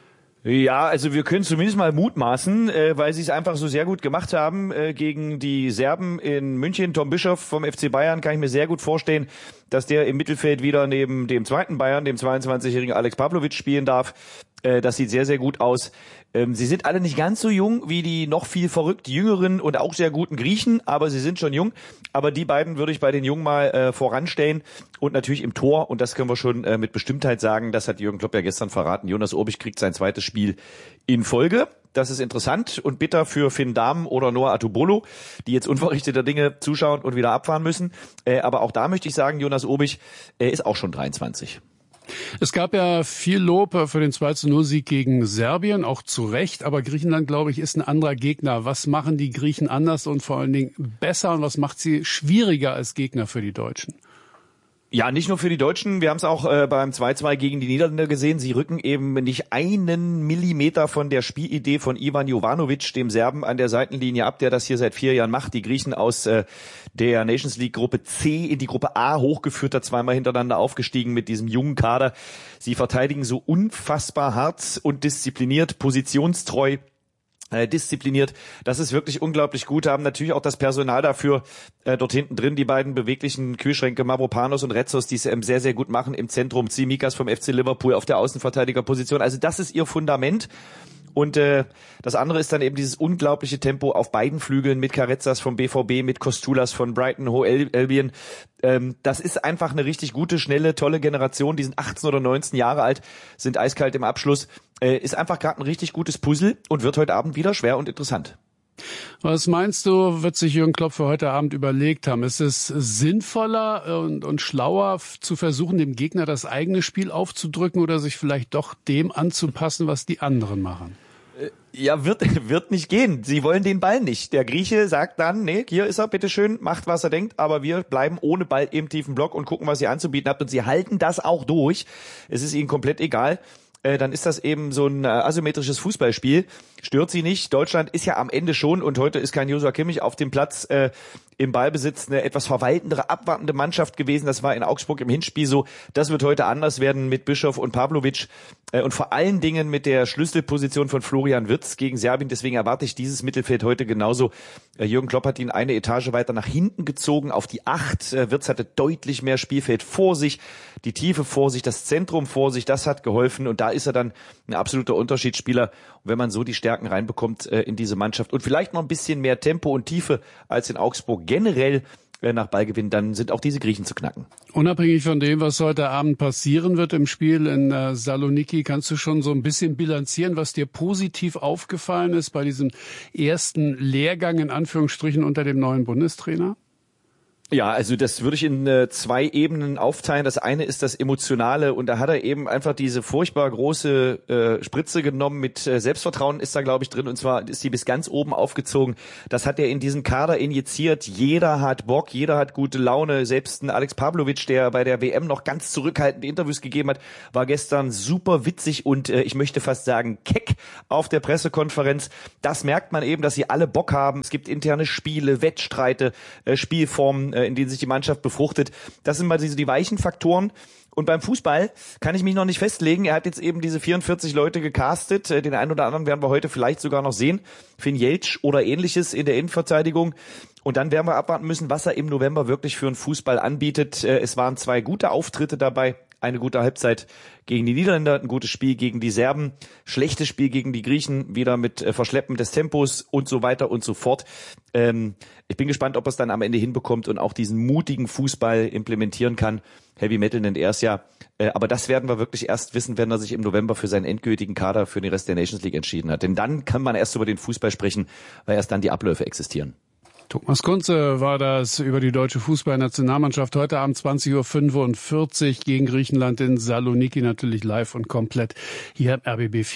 Ja, also wir können zumindest mal mutmaßen, weil sie es einfach so sehr gut gemacht haben gegen die Serben in München. Tom Bischoff vom FC Bayern kann ich mir sehr gut vorstellen, dass der im Mittelfeld wieder neben dem zweiten Bayern, dem 22-jährigen Alex Pavlovic, spielen darf. Das sieht sehr, sehr gut aus. Sie sind alle nicht ganz so jung wie die noch viel verrückt jüngeren und auch sehr guten Griechen, aber sie sind schon jung. Aber die beiden würde ich bei den Jungen mal voranstellen und natürlich im Tor, und das können wir schon mit Bestimmtheit sagen, das hat Jürgen Klopp ja gestern verraten, Jonas Obich kriegt sein zweites Spiel in Folge. Das ist interessant und bitter für Finn Dahmen oder Noah Atubolo, die jetzt unverrichteter Dinge zuschauen und wieder abfahren müssen. Aber auch da möchte ich sagen, Jonas Obich ist auch schon 23. Es gab ja viel Lob für den 2:0-Sieg gegen Serbien, auch zu Recht. Aber Griechenland, glaube ich, ist ein anderer Gegner. Was machen die Griechen anders und vor allen Dingen besser und was macht sie schwieriger als Gegner für die Deutschen? Ja, nicht nur für die Deutschen. Wir haben es auch beim 2:2 gegen die Niederländer gesehen. Sie rücken eben nicht einen Millimeter von der Spielidee von Ivan Jovanovic, dem Serben an der Seitenlinie, ab, der das hier seit 4 Jahren macht. Die Griechen aus der Nations League Gruppe C in die Gruppe A hochgeführt hat, zweimal hintereinander aufgestiegen mit diesem jungen Kader. Sie verteidigen so unfassbar hart und diszipliniert, positionstreu. Diszipliniert. Das ist wirklich unglaublich gut. Haben natürlich auch das Personal dafür dort hinten drin. Die beiden beweglichen Kühlschränke Mavropanos und Retzos, die es sehr, sehr gut machen im Zentrum. Tsimikas vom FC Liverpool auf der Außenverteidigerposition. Also das ist ihr Fundament. Und das andere ist dann eben dieses unglaubliche Tempo auf beiden Flügeln mit Carrezzas vom BVB, mit Kostulas von Brighton Hove Albion. Das ist einfach eine richtig gute, schnelle, tolle Generation. Die sind 18 oder 19 Jahre alt, sind eiskalt im Abschluss. Ist einfach gerade ein richtig gutes Puzzle und wird heute Abend wieder schwer und interessant. Was meinst du, wird sich Jürgen Klopp für heute Abend überlegt haben? Ist es sinnvoller und schlauer zu versuchen, dem Gegner das eigene Spiel aufzudrücken oder sich vielleicht doch dem anzupassen, was die anderen machen? Ja, wird nicht gehen. Sie wollen den Ball nicht. Der Grieche sagt dann, nee, hier ist er, bitteschön, macht, was er denkt, aber wir bleiben ohne Ball im tiefen Block und gucken, was ihr anzubieten habt. Und sie halten das auch durch. Es ist ihnen komplett egal. Dann ist das eben so ein asymmetrisches Fußballspiel. Stört sie nicht. Deutschland ist ja am Ende schon, und heute ist kein Joshua Kimmich auf dem Platz, im Ballbesitz eine etwas verwaltendere, abwartende Mannschaft gewesen. Das war in Augsburg im Hinspiel so. Das wird heute anders werden mit Bischoff und Pavlovic und vor allen Dingen mit der Schlüsselposition von Florian Wirtz gegen Serbien. Deswegen erwarte ich dieses Mittelfeld heute genauso. Jürgen Klopp hat ihn eine Etage weiter nach hinten gezogen auf die 8. Wirtz hatte deutlich mehr Spielfeld vor sich, die Tiefe vor sich, das Zentrum vor sich. Das hat geholfen und da ist er dann ein absoluter Unterschiedsspieler. Und wenn man so die Stärken reinbekommt in diese Mannschaft und vielleicht noch ein bisschen mehr Tempo und Tiefe als in Augsburg generell nach Ballgewinn, dann sind auch diese Griechen zu knacken. Unabhängig von dem, was heute Abend passieren wird im Spiel in Saloniki, kannst du schon so ein bisschen bilanzieren, was dir positiv aufgefallen ist bei diesem ersten Lehrgang in Anführungsstrichen unter dem neuen Bundestrainer? Ja, also das würde ich in 2 Ebenen aufteilen. Das eine ist das Emotionale und da hat er eben einfach diese furchtbar große Spritze genommen mit Selbstvertrauen ist da, glaube ich, drin, und zwar ist die bis ganz oben aufgezogen. Das hat er in diesen Kader injiziert. Jeder hat Bock, jeder hat gute Laune. Selbst ein Alex Pavlovic, der bei der WM noch ganz zurückhaltende Interviews gegeben hat, war gestern super witzig und ich möchte fast sagen keck auf der Pressekonferenz. Das merkt man eben, dass sie alle Bock haben. Es gibt interne Spiele, Wettstreite, Spielformen, in denen sich die Mannschaft befruchtet. Das sind mal die weichen Faktoren. Und beim Fußball kann ich mich noch nicht festlegen. Er hat jetzt eben diese 44 Leute gecastet. Den einen oder anderen werden wir heute vielleicht sogar noch sehen. Finn Jeltsch oder ähnliches in der Innenverteidigung. Und dann werden wir abwarten müssen, was er im November wirklich für einen Fußball anbietet. Es waren 2 gute Auftritte dabei. Eine gute Halbzeit gegen die Niederländer, ein gutes Spiel gegen die Serben, schlechtes Spiel gegen die Griechen, wieder mit Verschleppen des Tempos und so weiter und so fort. Ich bin gespannt, ob er es dann am Ende hinbekommt und auch diesen mutigen Fußball implementieren kann. Heavy Metal nennt er es ja. Aber das werden wir wirklich erst wissen, wenn er sich im November für seinen endgültigen Kader für den Rest der Nations League entschieden hat. Denn dann kann man erst über den Fußball sprechen, weil erst dann die Abläufe existieren. Thomas Kunze war das über die deutsche Fußballnationalmannschaft heute Abend 20:45 Uhr gegen Griechenland in Saloniki, natürlich live und komplett hier im RBB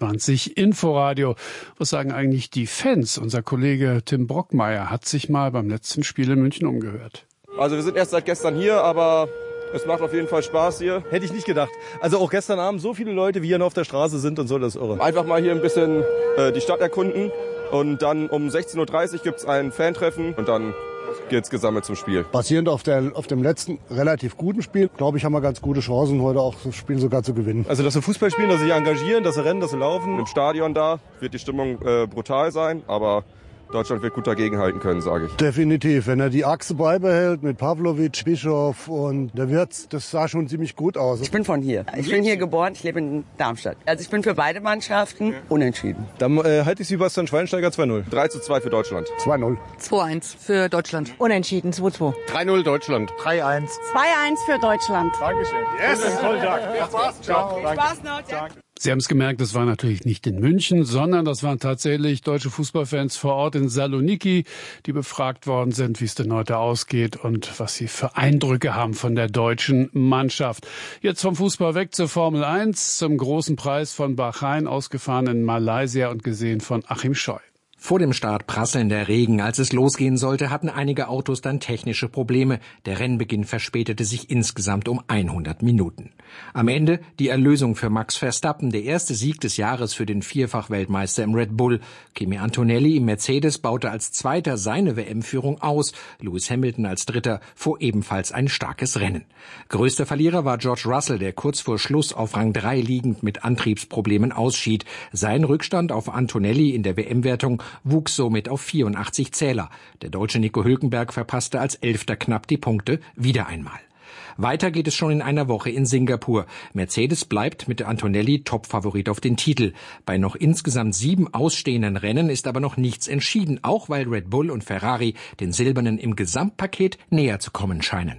24 Inforadio. Was sagen eigentlich die Fans? Unser Kollege Tim Brockmeier hat sich mal beim letzten Spiel in München umgehört. Also wir sind erst seit gestern hier, aber es macht auf jeden Fall Spaß hier. Hätte ich nicht gedacht. Also auch gestern Abend so viele Leute, wie hier noch auf der Straße sind und so, das ist irre. Einfach mal hier ein bisschen die Stadt erkunden. Und dann um 16:30 Uhr gibt's ein Fantreffen und dann geht's gesammelt zum Spiel. Basierend auf dem letzten relativ guten Spiel, glaube ich, haben wir ganz gute Chancen, heute auch das Spiel sogar zu gewinnen. Also dass sie Fußball spielen, dass sie sich engagieren, dass sie rennen, dass sie laufen. Im Stadion da wird die Stimmung brutal sein, aber Deutschland wird gut dagegenhalten können, sage ich. Definitiv. Wenn er die Achse beibehält mit Pavlovic, Bischof und der Wirtz, das sah schon ziemlich gut aus. Ich bin von hier. Ich bin hier geboren, ich lebe in Darmstadt. Also ich bin für beide Mannschaften unentschieden. Dann halte ich Sebastian Schweinsteiger 2-0. 3:2 für Deutschland. 2-0. 2-1 für Deutschland. Unentschieden 2-2. 3-0 Deutschland. 3-1. 2-1 für Deutschland. Dankeschön. Yes, toll, Tag. Ciao. Spaß noch. Ciao. Sie haben es gemerkt, das war natürlich nicht in München, sondern das waren tatsächlich deutsche Fußballfans vor Ort in Saloniki, die befragt worden sind, wie es denn heute ausgeht und was sie für Eindrücke haben von der deutschen Mannschaft. Jetzt vom Fußball weg zur Formel 1, zum großen Preis von Bahrain, ausgefahren in Malaysia und gesehen von Achim Scheu. Vor dem Start prasselnder Regen. Als es losgehen sollte, hatten einige Autos dann technische Probleme. Der Rennbeginn verspätete sich insgesamt um 100 Minuten. Am Ende die Erlösung für Max Verstappen, der erste Sieg des Jahres für den Vierfach-Weltmeister im Red Bull. Kimi Antonelli im Mercedes baute als Zweiter seine WM-Führung aus. Lewis Hamilton als Dritter fuhr ebenfalls ein starkes Rennen. Größter Verlierer war George Russell, der kurz vor Schluss auf Rang 3 liegend mit Antriebsproblemen ausschied. Sein Rückstand auf Antonelli in der WM-Wertung wuchs somit auf 84 Zähler. Der Deutsche Nico Hülkenberg verpasste als Elfter knapp die Punkte wieder einmal. Weiter geht es schon in einer Woche in Singapur. Mercedes bleibt mit Antonelli Topfavorit auf den Titel. Bei noch insgesamt 7 ausstehenden Rennen ist aber noch nichts entschieden, auch weil Red Bull und Ferrari den Silbernen im Gesamtpaket näher zu kommen scheinen.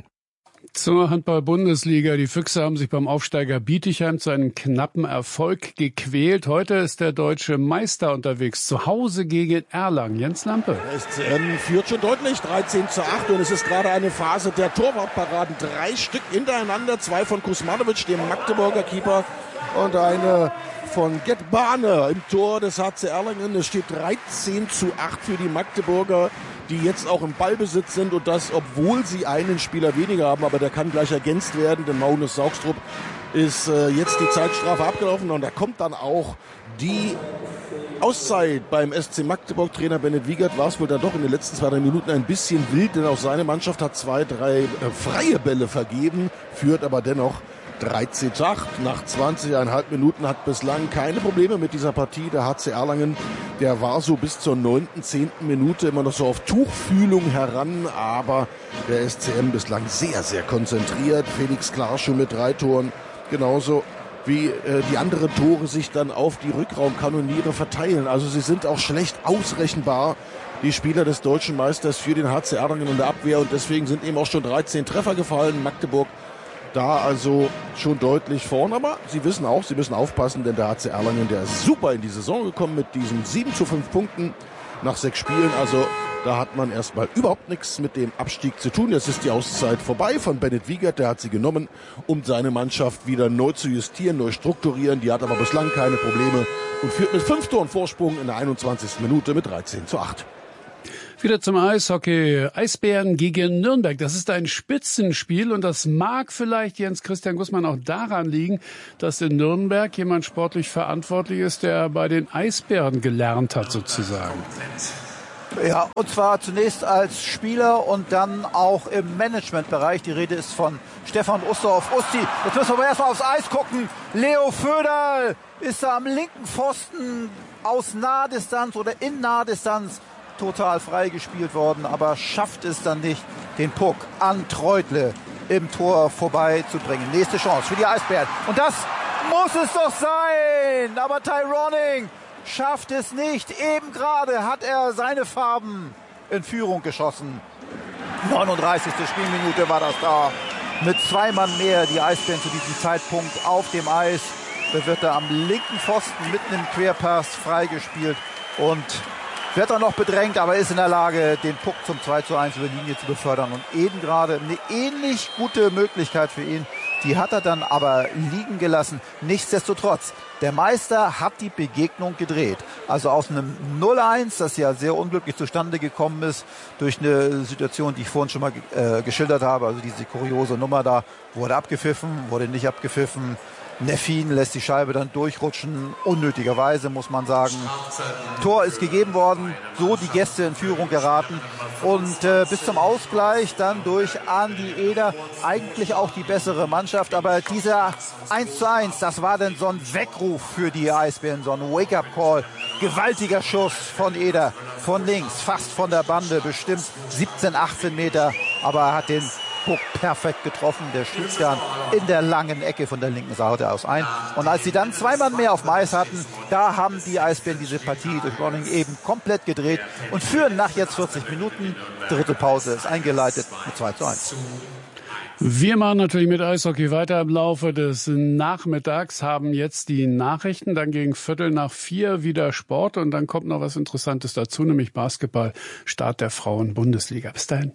Zur Handball-Bundesliga. Die Füchse haben sich beim Aufsteiger Bietigheim zu einem knappen Erfolg gequält. Heute ist der deutsche Meister unterwegs, zu Hause gegen Erlangen. Jens Lampe. Der SCM führt schon deutlich, 13:8. Und es ist gerade eine Phase der Torwartparaden. 3 Stück hintereinander, 2 von Kuzmanovic, dem Magdeburger Keeper, und eine von Getbane im Tor des HC Erlangen. Es steht 13:8 für die Magdeburger, die jetzt auch im Ballbesitz sind, und das, obwohl sie einen Spieler weniger haben, aber der kann gleich ergänzt werden, denn Magnus Saugstrup ist jetzt die Zeitstrafe abgelaufen, und da kommt dann auch die Auszeit beim SC Magdeburg. Trainer Bennett Wiegert war es wohl dann doch in den letzten 2-3 Minuten ein bisschen wild, denn auch seine Mannschaft hat 2-3 freie Bälle vergeben, führt aber dennoch 13:8. Nach 20,5 Minuten hat bislang keine Probleme mit dieser Partie. Der HC Erlangen, der war so bis zur 9., 10. Minute immer noch so auf Tuchfühlung heran, aber der SCM bislang sehr, sehr konzentriert. Felix Klarsche mit 3 Toren, genauso wie die anderen Tore sich dann auf die Rückraumkanoniere verteilen. Also sie sind auch schlecht ausrechenbar, die Spieler des deutschen Meisters, für den HC Erlangen in der Abwehr, und deswegen sind eben auch schon 13 Treffer gefallen. Magdeburg da also schon deutlich vorn, aber sie wissen auch, sie müssen aufpassen, denn der HC Erlangen, der ist super in die Saison gekommen mit diesen 7:5 Punkten nach 6 Spielen. Also da hat man erstmal überhaupt nichts mit dem Abstieg zu tun. Jetzt ist die Auszeit vorbei von Bennett Wiegert, der hat sie genommen, um seine Mannschaft wieder neu zu justieren, neu strukturieren. Die hat aber bislang keine Probleme und führt mit 5 Toren Vorsprung in der 21. Minute mit 13:8. Wieder zum Eishockey. Eisbären gegen Nürnberg. Das ist ein Spitzenspiel, und das mag vielleicht Jens Christian Gussmann auch daran liegen, dass in Nürnberg jemand sportlich verantwortlich ist, der bei den Eisbären gelernt hat sozusagen. Ja, und zwar zunächst als Spieler und dann auch im Managementbereich. Die Rede ist von Stefan Ustorf. Usti, jetzt müssen wir aber erstmal aufs Eis gucken. Leo Föderl ist da am linken Pfosten aus Nahdistanz oder in Nahdistanz total freigespielt worden, aber schafft es dann nicht, den Puck an Treutle im Tor vorbeizubringen. Nächste Chance für die Eisbären. Und das muss es doch sein. Aber Tyroning schafft es nicht. Eben gerade hat er seine Farben in Führung geschossen. 39. Spielminute war das da. Mit 2 Mann mehr die Eisbären zu diesem Zeitpunkt auf dem Eis. Da wird er am linken Pfosten mitten im Querpass freigespielt und wird dann noch bedrängt, aber ist in der Lage, den Puck zum 2:1 über die Linie zu befördern. Und eben gerade eine ähnlich gute Möglichkeit für ihn. Die hat er dann aber liegen gelassen. Nichtsdestotrotz, der Meister hat die Begegnung gedreht. Also aus einem 0:1, das ja sehr unglücklich zustande gekommen ist, durch eine Situation, die ich vorhin schon mal geschildert habe, also diese kuriose Nummer da, wurde abgepfiffen, wurde nicht abgepfiffen. Neffin lässt die Scheibe dann durchrutschen, unnötigerweise muss man sagen. Tor ist gegeben worden, so die Gäste in Führung geraten und bis zum Ausgleich dann durch Andi Eder eigentlich auch die bessere Mannschaft, aber dieser 1:1, das war dann so ein Weckruf für die Eisbären, so ein Wake-up-Call, gewaltiger Schuss von Eder, von links, fast von der Bande, bestimmt 17, 18 Meter, aber er hat den Puck perfekt getroffen, der schlug dann in der langen Ecke von der linken Seite aus ein. Und als sie dann 2 Mann mehr auf dem Eis hatten, da haben die Eisbären diese Partie durch Ronning eben komplett gedreht und führen nach jetzt 40 Minuten. Dritte Pause ist eingeleitet mit 2:1. Wir machen natürlich mit Eishockey weiter im Laufe des Nachmittags, haben jetzt die Nachrichten, dann gegen 3:45 wieder Sport und dann kommt noch was Interessantes dazu, nämlich Basketball, Start der Frauen-Bundesliga. Bis dahin.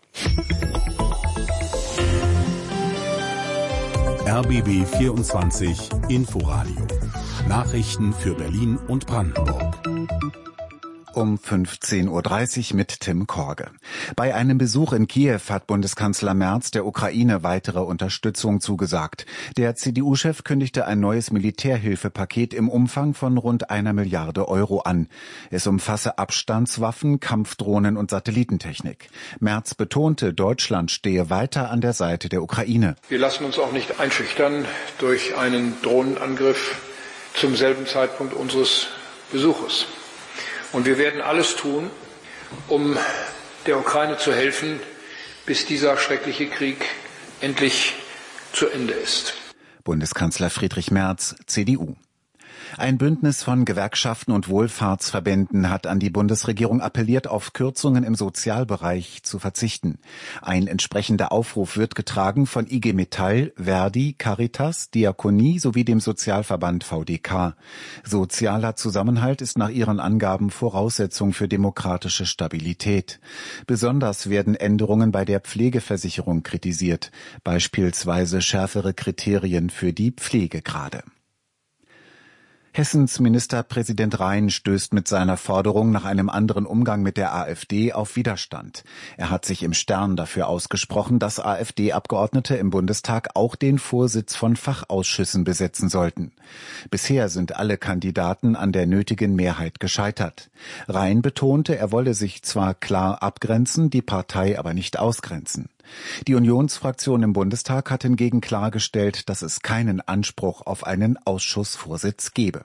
RBB 24 Inforadio. Nachrichten für Berlin und Brandenburg. Um 15:30 Uhr mit Tim Korge. Bei einem Besuch in Kiew hat Bundeskanzler Merz der Ukraine weitere Unterstützung zugesagt. Der CDU-Chef kündigte ein neues Militärhilfepaket im Umfang von rund 1 Milliarde Euro an. Es umfasse Abstandswaffen, Kampfdrohnen und Satellitentechnik. Merz betonte, Deutschland stehe weiter an der Seite der Ukraine. Wir lassen uns auch nicht einschüchtern durch einen Drohnenangriff zum selben Zeitpunkt unseres Besuches. Und wir werden alles tun, um der Ukraine zu helfen, bis dieser schreckliche Krieg endlich zu Ende ist. Bundeskanzler Friedrich Merz, CDU. Ein Bündnis von Gewerkschaften und Wohlfahrtsverbänden hat an die Bundesregierung appelliert, auf Kürzungen im Sozialbereich zu verzichten. Ein entsprechender Aufruf wird getragen von IG Metall, Verdi, Caritas, Diakonie sowie dem Sozialverband VDK. Sozialer Zusammenhalt ist nach ihren Angaben Voraussetzung für demokratische Stabilität. Besonders werden Änderungen bei der Pflegeversicherung kritisiert, beispielsweise schärfere Kriterien für die Pflegegrade. Hessens Ministerpräsident Rhein stößt mit seiner Forderung nach einem anderen Umgang mit der AfD auf Widerstand. Er hat sich im Stern dafür ausgesprochen, dass AfD-Abgeordnete im Bundestag auch den Vorsitz von Fachausschüssen besetzen sollten. Bisher sind alle Kandidaten an der nötigen Mehrheit gescheitert. Rhein betonte, er wolle sich zwar klar abgrenzen, die Partei aber nicht ausgrenzen. Die Unionsfraktion im Bundestag hat hingegen klargestellt, dass es keinen Anspruch auf einen Ausschussvorsitz gebe.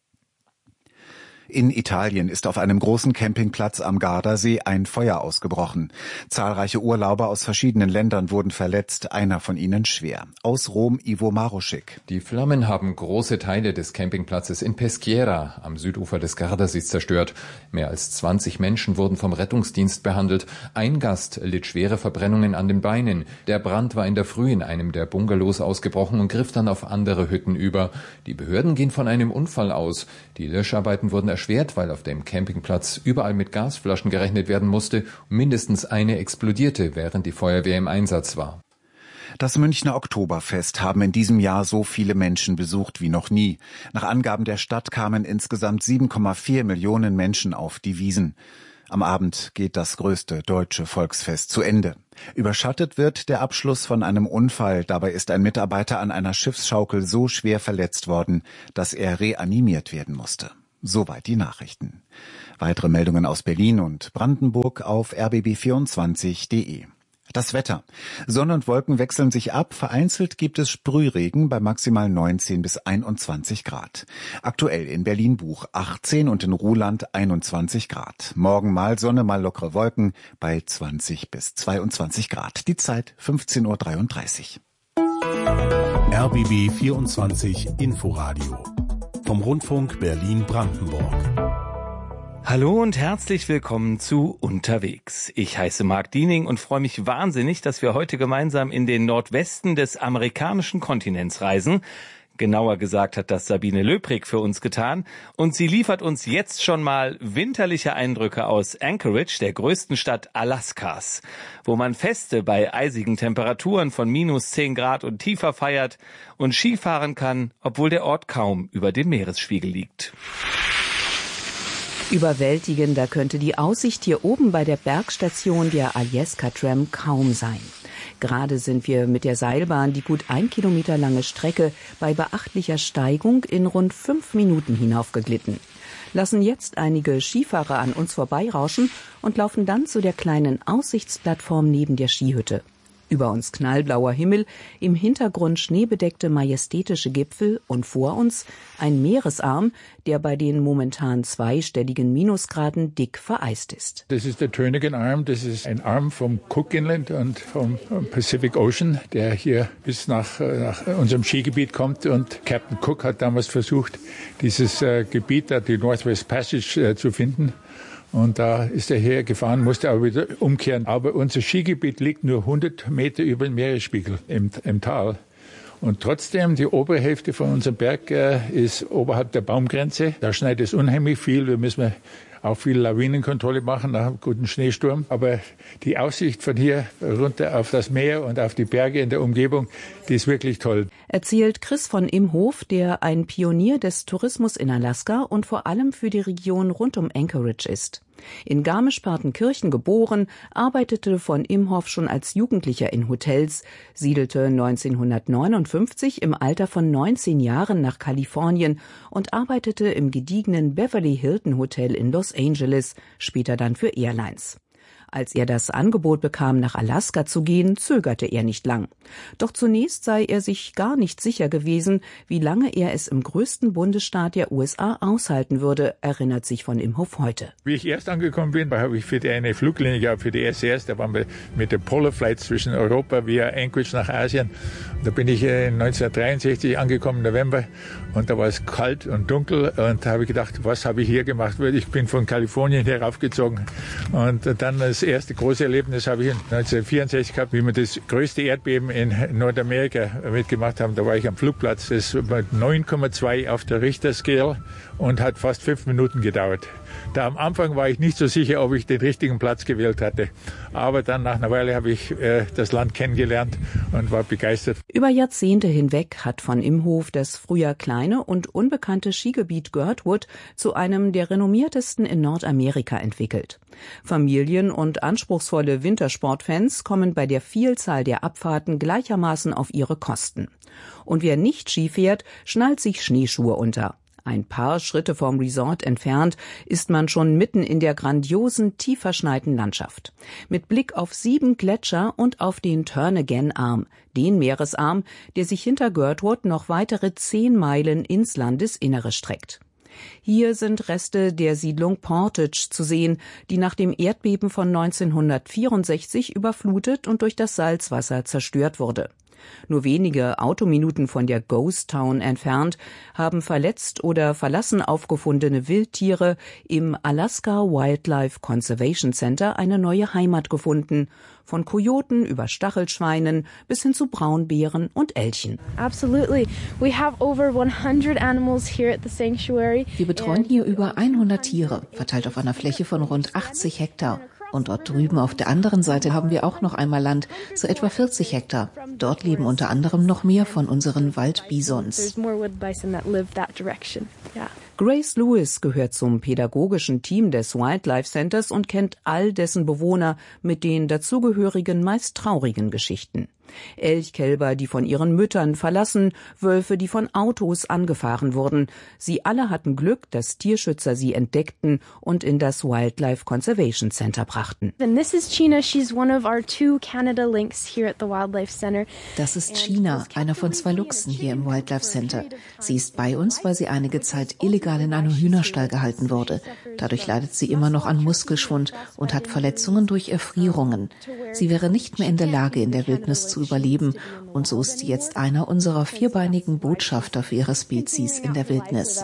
In Italien ist auf einem großen Campingplatz am Gardasee ein Feuer ausgebrochen. Zahlreiche Urlauber aus verschiedenen Ländern wurden verletzt, einer von ihnen schwer. Aus Rom Ivo Maruschik. Die Flammen haben große Teile des Campingplatzes in Peschiera am Südufer des Gardasees zerstört. Mehr als 20 Menschen wurden vom Rettungsdienst behandelt. Ein Gast litt schwere Verbrennungen an den Beinen. Der Brand war in der Früh in einem der Bungalows ausgebrochen und griff dann auf andere Hütten über. Die Behörden gehen von einem Unfall aus. Die Löscharbeiten wurden erschwert, weil auf dem Campingplatz überall mit Gasflaschen gerechnet werden musste. Mindestens eine explodierte, während die Feuerwehr im Einsatz war. Das Münchner Oktoberfest haben in diesem Jahr so viele Menschen besucht wie noch nie. Nach Angaben der Stadt kamen insgesamt 7,4 Millionen Menschen auf die Wiesn. Am Abend geht das größte deutsche Volksfest zu Ende. Überschattet wird der Abschluss von einem Unfall. Dabei ist ein Mitarbeiter an einer Schiffsschaukel so schwer verletzt worden, dass er reanimiert werden musste. Soweit die Nachrichten. Weitere Meldungen aus Berlin und Brandenburg auf rbb24.de. Das Wetter. Sonne und Wolken wechseln sich ab. Vereinzelt gibt es Sprühregen bei maximal 19 bis 21 Grad. Aktuell in Berlin-Buch 18 und in Ruhland 21 Grad. Morgen mal Sonne, mal lockere Wolken bei 20 bis 22 Grad. Die Zeit 15:33 Uhr. RBB 24 Inforadio vom Rundfunk Berlin-Brandenburg. Hallo und herzlich willkommen zu Unterwegs. Ich heiße Marc Diening und freue mich wahnsinnig, dass wir heute gemeinsam in den Nordwesten des amerikanischen Kontinents reisen. Genauer gesagt hat das Sabine Löbrig für uns getan. Und sie liefert uns jetzt schon mal winterliche Eindrücke aus Anchorage, der größten Stadt Alaskas, wo man Feste bei eisigen Temperaturen von -10 Grad und tiefer feiert und Skifahren kann, obwohl der Ort kaum über dem Meeresspiegel liegt. Überwältigender könnte die Aussicht hier oben bei der Bergstation der Alyeska Tram kaum sein. Gerade sind wir mit der Seilbahn die gut 1 Kilometer lange Strecke bei beachtlicher Steigung in rund 5 Minuten hinaufgeglitten. Lassen jetzt einige Skifahrer an uns vorbeirauschen und laufen dann zu der kleinen Aussichtsplattform neben der Skihütte. Über uns knallblauer Himmel, im Hintergrund schneebedeckte majestätische Gipfel und vor uns ein Meeresarm, der bei den momentan 2-stelligen Minusgraden dick vereist ist. Das ist der Turnagain Arm, das ist ein Arm vom Cook Inland und vom Pacific Ocean, der hier bis nach unserem Skigebiet kommt. Und Captain Cook hat damals versucht, dieses Gebiet, die Northwest Passage, zu finden. Und da ist er hergefahren, musste aber wieder umkehren. Aber unser Skigebiet liegt nur 100 Meter über dem Meeresspiegel im Tal. Und trotzdem, die obere Hälfte von unserem Berg ist oberhalb der Baumgrenze. Da schneit es unheimlich viel. Wir müssen auch viel Lawinenkontrolle machen nach einem guten Schneesturm. Aber die Aussicht von hier runter auf das Meer und auf die Berge in der Umgebung, die ist wirklich toll. Erzählt Chris von Imhof, der ein Pionier des Tourismus in Alaska und vor allem für die Region rund um Anchorage ist. In Garmisch-Partenkirchen geboren, arbeitete von Imhoff schon als Jugendlicher in Hotels, siedelte 1959 im Alter von 19 Jahren nach Kalifornien und arbeitete im gediegenen Beverly Hilton Hotel in Los Angeles, später dann für Airlines. Als er das Angebot bekam, nach Alaska zu gehen, zögerte er nicht lang. Doch zunächst sei er sich gar nicht sicher gewesen, wie lange er es im größten Bundesstaat der USA aushalten würde, erinnert sich von Imhoff heute. Wie ich erst angekommen bin, habe ich für eine Fluglinie gehabt, für die SAS. Da waren wir mit der Polar Flight zwischen Europa via Anchorage nach Asien. Da bin ich 1963 angekommen, November. Und da war es kalt und dunkel. Und da habe ich gedacht, was habe ich hier gemacht? Ich bin von Kalifornien heraufgezogen. Und dann das erste große Erlebnis habe ich 1964 gehabt, wie wir das größte Erdbeben in Nordamerika mitgemacht haben. Da war ich am Flugplatz. Das war 9,2 auf der Richter-Scale und hat fast 5 Minuten gedauert. Da am Anfang war ich nicht so sicher, ob ich den richtigen Platz gewählt hatte. Aber dann nach einer Weile habe ich das Land kennengelernt und war begeistert. Über Jahrzehnte hinweg hat von Imhof das früher kleine und unbekannte Skigebiet Girdwood zu einem der renommiertesten in Nordamerika entwickelt. Familien und anspruchsvolle Wintersportfans kommen bei der Vielzahl der Abfahrten gleichermaßen auf ihre Kosten. Und wer nicht Ski fährt, schnallt sich Schneeschuhe unter. Ein paar Schritte vom Resort entfernt ist man schon mitten in der grandiosen, tief verschneiten Landschaft. Mit Blick auf 7 Gletscher und auf den Turnagain Arm, den Meeresarm, der sich hinter Girdwood noch weitere 10 Meilen ins Landesinnere streckt. Hier sind Reste der Siedlung Portage zu sehen, die nach dem Erdbeben von 1964 überflutet und durch das Salzwasser zerstört wurde. Nur wenige Autominuten von der Ghost Town entfernt haben verletzt oder verlassen aufgefundene Wildtiere im Alaska Wildlife Conservation Center eine neue Heimat gefunden. Von Kojoten über Stachelschweinen bis hin zu Braunbären und Elchen. Absolutely. We have over 100 animals here at the sanctuary. Wir betreuen hier über 100 Tiere, verteilt auf einer Fläche von rund 80 Hektar. Und dort drüben auf der anderen Seite haben wir auch noch einmal Land, so etwa 40 Hektar. Dort leben unter anderem noch mehr von unseren Waldbisons. Grace Lewis gehört zum pädagogischen Team des Wildlife Centers und kennt all dessen Bewohner mit den dazugehörigen, meist traurigen Geschichten. Elchkälber, die von ihren Müttern verlassen, Wölfe, die von Autos angefahren wurden. Sie alle hatten Glück, dass Tierschützer sie entdeckten und in das Wildlife Conservation Center brachten. This is China. She's one of our 2 Canada lynx here at the Wildlife Center. Das ist China, einer von 2 Luchsen hier im Wildlife Center. Sie ist bei uns, weil sie einige Zeit illegal in einem Hühnerstall gehalten wurde. Dadurch leidet sie immer noch an Muskelschwund und hat Verletzungen durch Erfrierungen. Sie wäre nicht mehr in der Lage, in der Wildnis zu überleben. Und so ist sie jetzt einer unserer 4-beinigen Botschafter für ihre Spezies in der Wildnis.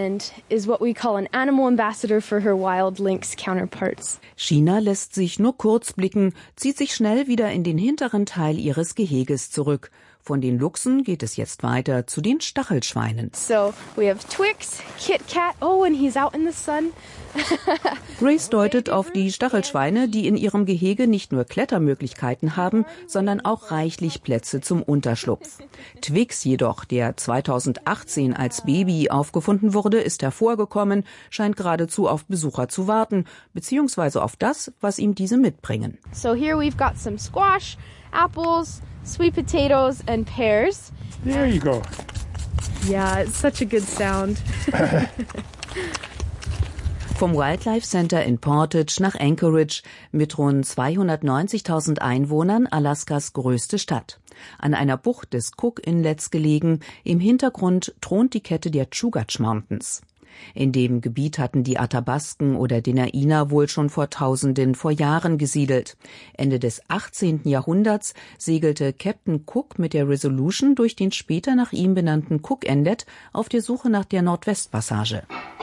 China lässt sich nur kurz blicken, zieht sich schnell wieder in den hinteren Teil ihres Geheges zurück. Von den Luchsen geht es jetzt weiter zu den Stachelschweinen. So, we have Twix, Kit Kat. Oh, and he's out in the sun. Grace deutet auf die Stachelschweine, die in ihrem Gehege nicht nur Klettermöglichkeiten haben, sondern auch reichlich Plätze zum Unterschlupf. Twix jedoch, der 2018 als Baby aufgefunden wurde, ist hervorgekommen, scheint geradezu auf Besucher zu warten, beziehungsweise auf das, was ihm diese mitbringen. So here we've got some squash, apples, sweet potatoes and pears. There you go. Yeah, it's such a good sound. Vom Wildlife Center in Portage nach Anchorage, mit rund 290.000 Einwohnern Alaskas größte Stadt. An einer Bucht des Cook-Inlets gelegen, im Hintergrund thront die Kette der Chugach Mountains. In dem Gebiet hatten die Athabasken oder Dena'ina wohl schon vor Tausenden vor Jahren gesiedelt. Ende des 18. Jahrhunderts segelte Captain Cook mit der Resolution durch den später nach ihm benannten Cook Inlet auf der Suche nach der Nordwestpassage.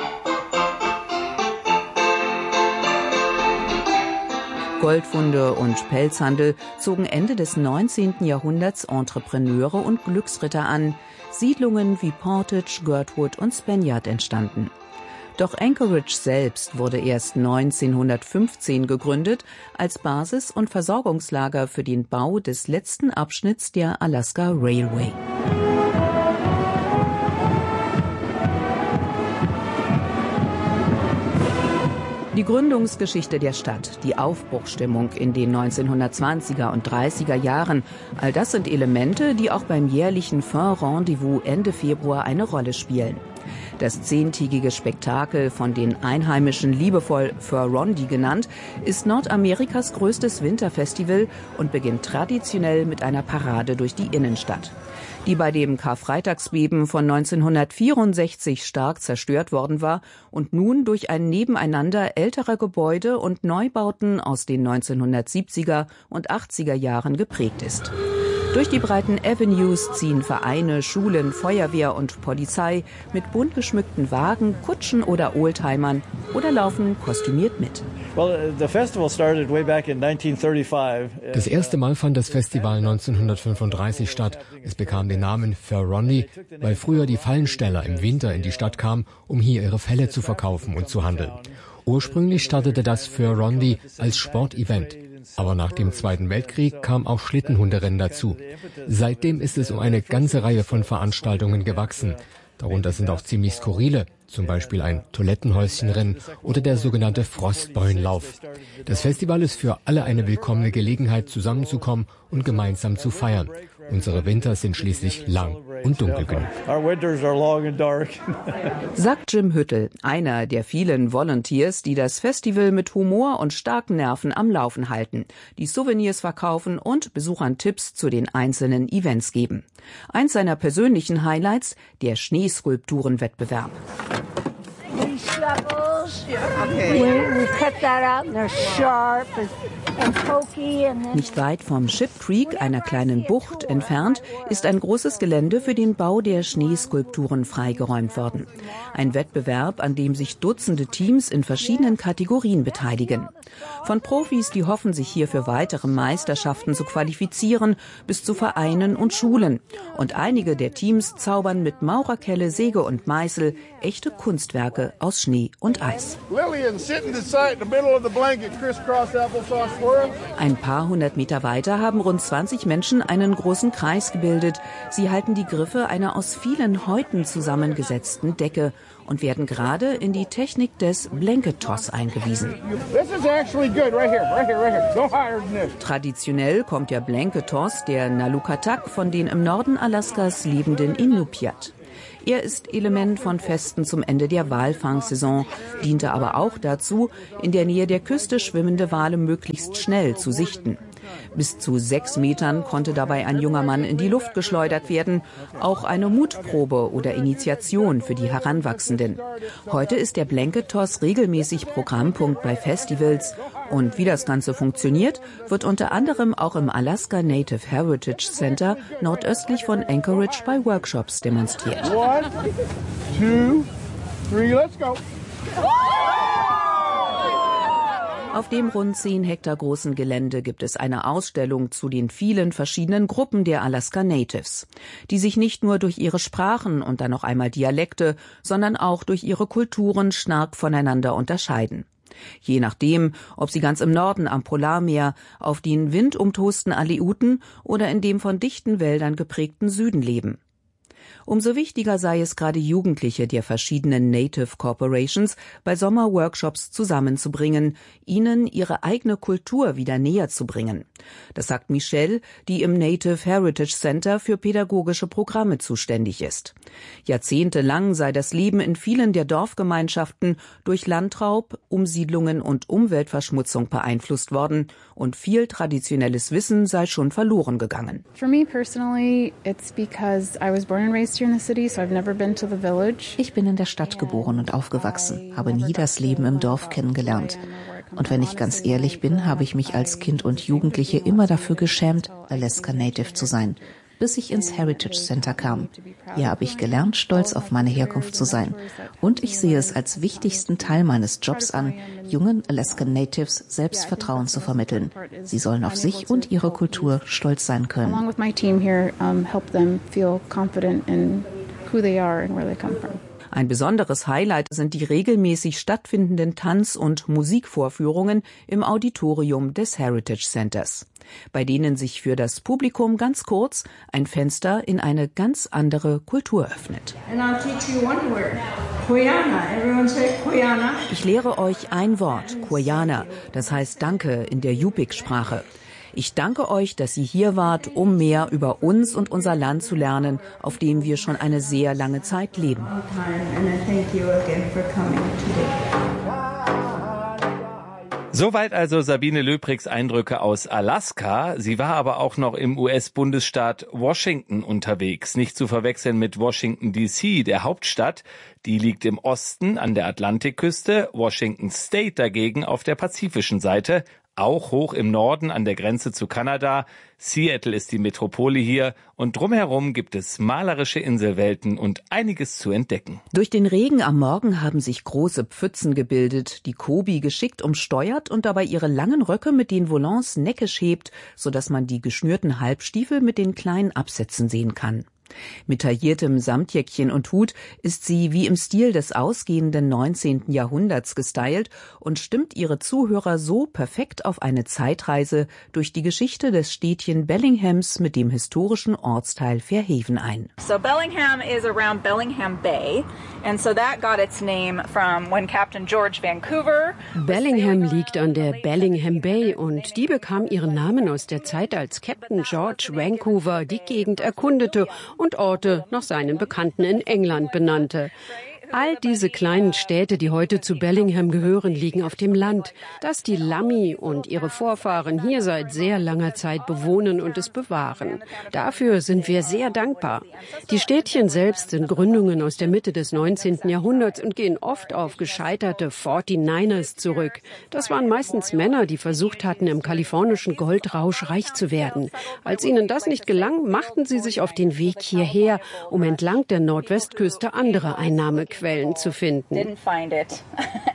Goldfunde und Pelzhandel zogen Ende des 19. Jahrhunderts Entrepreneure und Glücksritter an. Siedlungen wie Portage, Girdwood und Spaniard entstanden. Doch Anchorage selbst wurde erst 1915 gegründet als Basis und Versorgungslager für den Bau des letzten Abschnitts der Alaska Railway. Die Gründungsgeschichte der Stadt, die Aufbruchsstimmung in den 1920er und 30er Jahren, all das sind Elemente, die auch beim jährlichen Fur-Rendezvous Ende Februar eine Rolle spielen. Das 10-tägige Spektakel, von den Einheimischen liebevoll Fur-Rondi genannt, ist Nordamerikas größtes Winterfestival und beginnt traditionell mit einer Parade durch die Innenstadt, die bei dem Karfreitagsbeben von 1964 stark zerstört worden war und nun durch ein Nebeneinander älterer Gebäude und Neubauten aus den 1970er und 80er Jahren geprägt ist. Durch die breiten Avenues ziehen Vereine, Schulen, Feuerwehr und Polizei mit bunt geschmückten Wagen, Kutschen oder Oldtimern oder laufen kostümiert mit. Das erste Mal fand das Festival 1935 statt. Es bekam den Namen Fur-Rondi, weil früher die Fallensteller im Winter in die Stadt kamen, um hier ihre Felle zu verkaufen und zu handeln. Ursprünglich startete das Fur-Rondi als Sportevent. Aber nach dem Zweiten Weltkrieg kam auch Schlittenhunderennen dazu. Seitdem ist es um eine ganze Reihe von Veranstaltungen gewachsen. Darunter sind auch ziemlich skurrile, zum Beispiel ein Toilettenhäuschenrennen oder der sogenannte Frostbeulenlauf. Das Festival ist für alle eine willkommene Gelegenheit, zusammenzukommen und gemeinsam zu feiern. Unsere Winter sind schließlich lang und dunkel genug. Sagt Jim Hüttel, einer der vielen Volunteers, die das Festival mit Humor und starken Nerven am Laufen halten, die Souvenirs verkaufen und Besuchern Tipps zu den einzelnen Events geben. Eins seiner persönlichen Highlights, der Schneeskulpturenwettbewerb. Nicht weit vom Ship Creek, einer kleinen Bucht entfernt, ist ein großes Gelände für den Bau der Schneeskulpturen freigeräumt worden. Ein Wettbewerb, an dem sich Dutzende Teams in verschiedenen Kategorien beteiligen. Von Profis, die hoffen, sich hier für weitere Meisterschaften zu qualifizieren, bis zu Vereinen und Schulen. Und einige der Teams zaubern mit Maurerkelle, Säge und Meißel echte Kunstwerke aus Schnee und Eis. Kreis. Ein paar hundert Meter weiter haben rund 20 Menschen einen großen Kreis gebildet. Sie halten die Griffe einer aus vielen Häuten zusammengesetzten Decke und werden gerade in die Technik des Blanket Toss eingewiesen. Traditionell kommt der Blanket Toss der Nalukatak von den im Norden Alaskas lebenden Inupiat. Er ist Element von Festen zum Ende der Walfangsaison, diente aber auch dazu, in der Nähe der Küste schwimmende Wale möglichst schnell zu sichten. Bis zu 6 Metern konnte dabei ein junger Mann in die Luft geschleudert werden. Auch eine Mutprobe oder Initiation für die Heranwachsenden. Heute ist der Blanket Toss regelmäßig Programmpunkt bei Festivals. Und wie das Ganze funktioniert, wird unter anderem auch im Alaska Native Heritage Center nordöstlich von Anchorage bei Workshops demonstriert. 1, 2, 3, let's go! Auf dem rund 10 Hektar großen Gelände gibt es eine Ausstellung zu den vielen verschiedenen Gruppen der Alaska Natives, die sich nicht nur durch ihre Sprachen und dann noch einmal Dialekte, sondern auch durch ihre Kulturen stark voneinander unterscheiden. Je nachdem, ob sie ganz im Norden am Polarmeer, auf den windumtosten Aleuten oder in dem von dichten Wäldern geprägten Süden leben. Umso wichtiger sei es, gerade Jugendliche der verschiedenen Native Corporations bei Sommerworkshops zusammenzubringen, ihnen ihre eigene Kultur wieder näher zu bringen. Das sagt Michelle, die im Native Heritage Center für pädagogische Programme zuständig ist. Jahrzehntelang sei das Leben in vielen der Dorfgemeinschaften durch Landraub, Umsiedlungen und Umweltverschmutzung beeinflusst worden und viel traditionelles Wissen sei schon verloren gegangen. For me personally, it's because I was born and raised here in the city, so I've never been to the village. Ich bin in der Stadt geboren und aufgewachsen, habe nie das Leben im Dorf kennengelernt. Und wenn ich ganz ehrlich bin, habe ich mich als Kind und Jugendliche immer dafür geschämt, Alaska Native zu sein, bis ich ins Heritage Center kam. Hier habe ich gelernt, stolz auf meine Herkunft zu sein. Und ich sehe es als wichtigsten Teil meines Jobs an, jungen Alaska Natives Selbstvertrauen zu vermitteln. Sie sollen auf sich und ihre Kultur stolz sein können. Along with my team here, help them feel confident in who they are and where they come from. Ein besonderes Highlight sind die regelmäßig stattfindenden Tanz- und Musikvorführungen im Auditorium des Heritage Centers, bei denen sich für das Publikum ganz kurz ein Fenster in eine ganz andere Kultur öffnet. Ich lehre euch ein Wort, Koyana, das heißt Danke in der Yupik-Sprache. Ich danke euch, dass ihr hier wart, um mehr über uns und unser Land zu lernen, auf dem wir schon eine sehr lange Zeit leben. Soweit also Sabine Löbrigs Eindrücke aus Alaska. Sie war aber auch noch im US-Bundesstaat Washington unterwegs. Nicht zu verwechseln mit Washington D.C., der Hauptstadt. Die liegt im Osten an der Atlantikküste, Washington State dagegen auf der pazifischen Seite. Auch hoch im Norden an der Grenze zu Kanada. Seattle ist die Metropole hier und drumherum gibt es malerische Inselwelten und einiges zu entdecken. Durch den Regen am Morgen haben sich große Pfützen gebildet, die Kobi geschickt umsteuert und dabei ihre langen Röcke mit den Volants neckisch hebt, sodass man die geschnürten Halbstiefel mit den kleinen Absätzen sehen kann. Mit tailliertem Samtjäckchen und Hut ist sie wie im Stil des ausgehenden 19. Jahrhunderts gestylt und stimmt ihre Zuhörer so perfekt auf eine Zeitreise durch die Geschichte des Städtchen Bellinghams mit dem historischen Ortsteil Fairhaven ein. So Bellingham is around Bellingham Bay, and so that got its name from when Captain George Vancouver. Bellingham liegt an der Bellingham Bay und die bekam ihren Namen aus der Zeit, als Captain George Vancouver die Gegend erkundete und Orte nach seinen Bekannten in England benannte. All diese kleinen Städte, die heute zu Bellingham gehören, liegen auf dem Land, das die Lummi und ihre Vorfahren hier seit sehr langer Zeit bewohnen und es bewahren. Dafür sind wir sehr dankbar. Die Städtchen selbst sind Gründungen aus der Mitte des 19. Jahrhunderts und gehen oft auf gescheiterte 49ers zurück. Das waren meistens Männer, die versucht hatten, im kalifornischen Goldrausch reich zu werden. Als ihnen das nicht gelang, machten sie sich auf den Weg hierher, um entlang der Nordwestküste andere Einnahmequellen zu finden.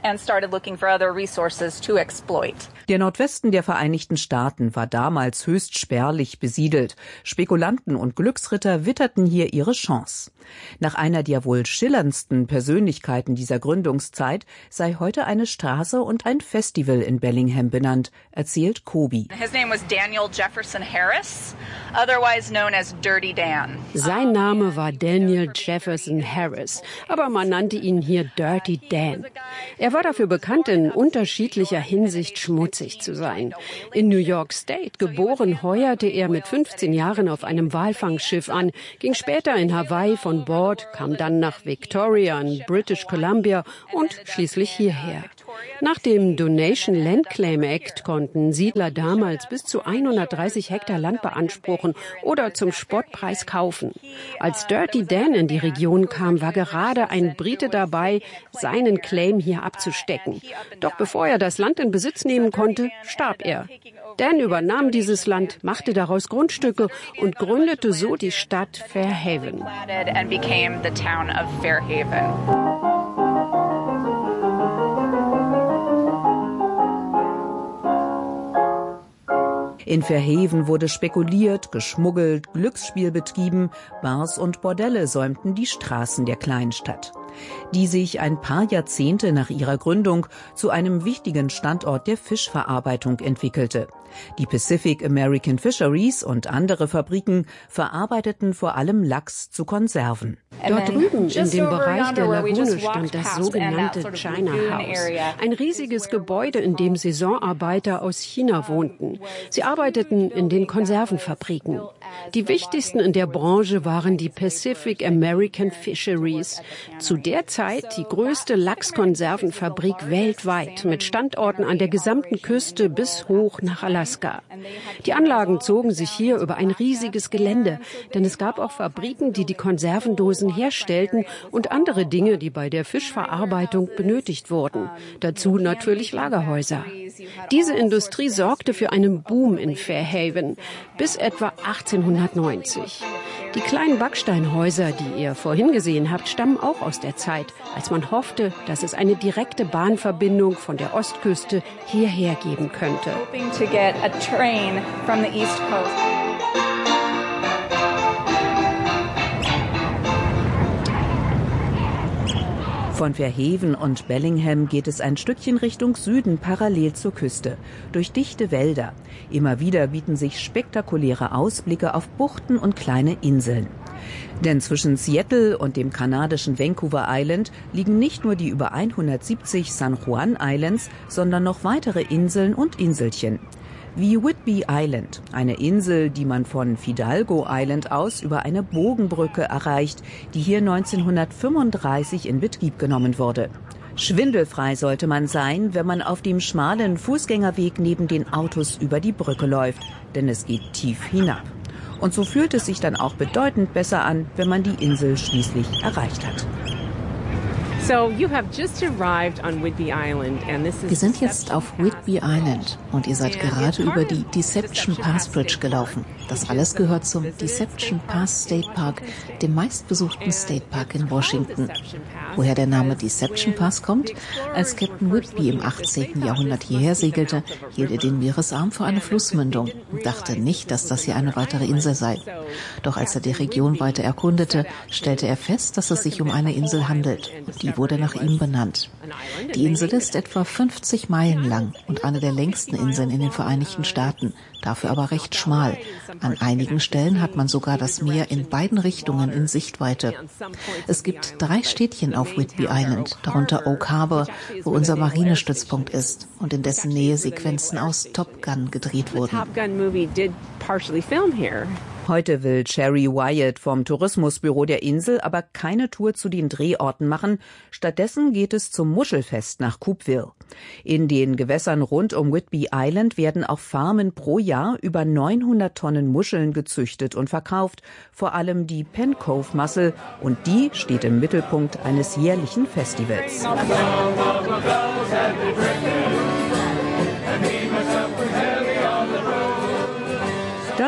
and started looking for other resources to exploit. Der Nordwesten der Vereinigten Staaten war damals höchst spärlich besiedelt. Spekulanten und Glücksritter witterten hier ihre Chance. Nach einer der wohl schillerndsten Persönlichkeiten dieser Gründungszeit sei heute eine Straße und ein Festival in Bellingham benannt, erzählt Kobi. His name was Daniel Jefferson Harris, otherwise known as Dirty Dan. Sein Name war Daniel Jefferson Harris, aber man nannte ihn hier Dirty Dan. Er war dafür bekannt, in unterschiedlicher Hinsicht schmutzig zu sein. In New York State geboren, heuerte er mit 15 Jahren auf einem Walfangschiff an, ging später in Hawaii von Bord, kam dann nach Victoria in British Columbia und schließlich hierher. Nach dem Donation Land Claim Act konnten Siedler damals bis zu 130 Hektar Land beanspruchen oder zum Spottpreis kaufen. Als Dirty Dan in die Region kam, war gerade ein Brite dabei, seinen Claim hier abzustecken. Doch bevor er das Land in Besitz nehmen konnte, starb er. Dan übernahm dieses Land, machte daraus Grundstücke und gründete so die Stadt Fairhaven. In Fairhaven wurde spekuliert, geschmuggelt, Glücksspiel betrieben, Bars und Bordelle säumten die Straßen der Kleinstadt, die sich ein paar Jahrzehnte nach ihrer Gründung zu einem wichtigen Standort der Fischverarbeitung entwickelte. Die Pacific American Fisheries und andere Fabriken verarbeiteten vor allem Lachs zu Konserven. Dort drüben in dem Bereich der Lagune stand das sogenannte China House. Ein riesiges Gebäude, in dem Saisonarbeiter aus China wohnten. Sie arbeiteten in den Konservenfabriken. Die wichtigsten in der Branche waren die Pacific American Fisheries. Zu der Zeit die größte Lachskonservenfabrik weltweit mit Standorten an der gesamten Küste bis hoch nach Alaska. Die Anlagen zogen sich hier über ein riesiges Gelände, denn es gab auch Fabriken, die die Konservendosen herstellten und andere Dinge, die bei der Fischverarbeitung benötigt wurden. Dazu natürlich Lagerhäuser. Diese Industrie sorgte für einen Boom in Fairhaven bis etwa 1890. Die kleinen Backsteinhäuser, die ihr vorhin gesehen habt, stammen auch aus der Zeit, als man hoffte, dass es eine direkte Bahnverbindung von der Ostküste hierher geben könnte. Von Fairhaven und Bellingham geht es ein Stückchen Richtung Süden parallel zur Küste, durch dichte Wälder. Immer wieder bieten sich spektakuläre Ausblicke auf Buchten und kleine Inseln. Denn zwischen Seattle und dem kanadischen Vancouver Island liegen nicht nur die über 170 San Juan Islands, sondern noch weitere Inseln und Inselchen. Wie Whidbey Island, eine Insel, die man von Fidalgo Island aus über eine Bogenbrücke erreicht, die hier 1935 in Betrieb genommen wurde. Schwindelfrei sollte man sein, wenn man auf dem schmalen Fußgängerweg neben den Autos über die Brücke läuft, denn es geht tief hinab. Und so fühlt es sich dann auch bedeutend besser an, wenn man die Insel schließlich erreicht hat. Wir sind jetzt auf Whidbey Island und ihr seid gerade über die Deception Pass Bridge gelaufen. Das alles gehört zum Deception Pass State Park, dem meistbesuchten State Park in Washington. Woher der Name Deception Pass kommt? Als Captain Whidbey im 18. Jahrhundert hierher segelte, hielt er den Meeresarm für eine Flussmündung und dachte nicht, dass das hier eine weitere Insel sei. Doch als er die Region weiter erkundete, stellte er fest, dass es sich um eine Insel handelt. Und die wurde nach ihm benannt. Die Insel ist etwa 50 Meilen lang und eine der längsten Inseln in den Vereinigten Staaten, dafür aber recht schmal. An einigen Stellen hat man sogar das Meer in beiden Richtungen in Sichtweite. Es gibt 3 Städtchen auf Whidbey Island, darunter Oak Harbor, wo unser Marinestützpunkt ist und in dessen Nähe Sequenzen aus Top Gun gedreht wurden. Heute will Sherry Wyatt vom Tourismusbüro der Insel aber keine Tour zu den Drehorten machen. Stattdessen geht es zum Muschelfest nach Coupeville. In den Gewässern rund um Whidbey Island werden auf Farmen pro Jahr über 900 Tonnen Muscheln gezüchtet und verkauft, vor allem die Penn Cove Mussel, und die steht im Mittelpunkt eines jährlichen Festivals.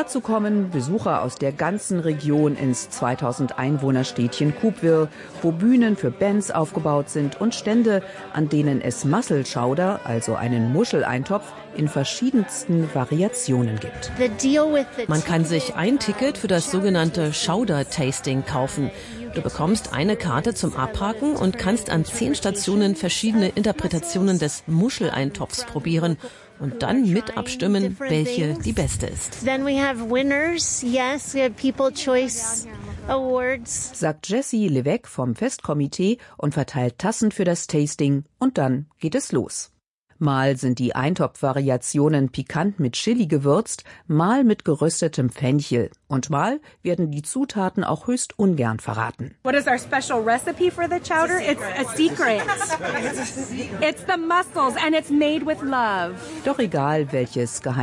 Dazu kommen Besucher aus der ganzen Region ins 2000 Einwohnerstädtchen Coupeville, wo Bühnen für Bands aufgebaut sind und Stände, an denen es Mussel Chowder, also einen Muscheleintopf, in verschiedensten Variationen gibt. Man kann sich ein Ticket für das sogenannte Chowder-Tasting kaufen. Du bekommst eine Karte zum Abhaken und kannst an 10 Stationen verschiedene Interpretationen des Muscheleintopfs probieren und dann mit abstimmen, welche die beste ist. Sagt Jessie Levesque vom Festkomitee und verteilt Tassen für das Tasting und dann geht es los. Mal sind die Eintopfvariationen pikant mit Chili gewürzt, mal mit geröstetem Fenchel und mal werden die Zutaten auch höchst ungern verraten. What is our special recipe for the chowder? It's a secret. It's the mussels and it's made with love. Doch egal, welches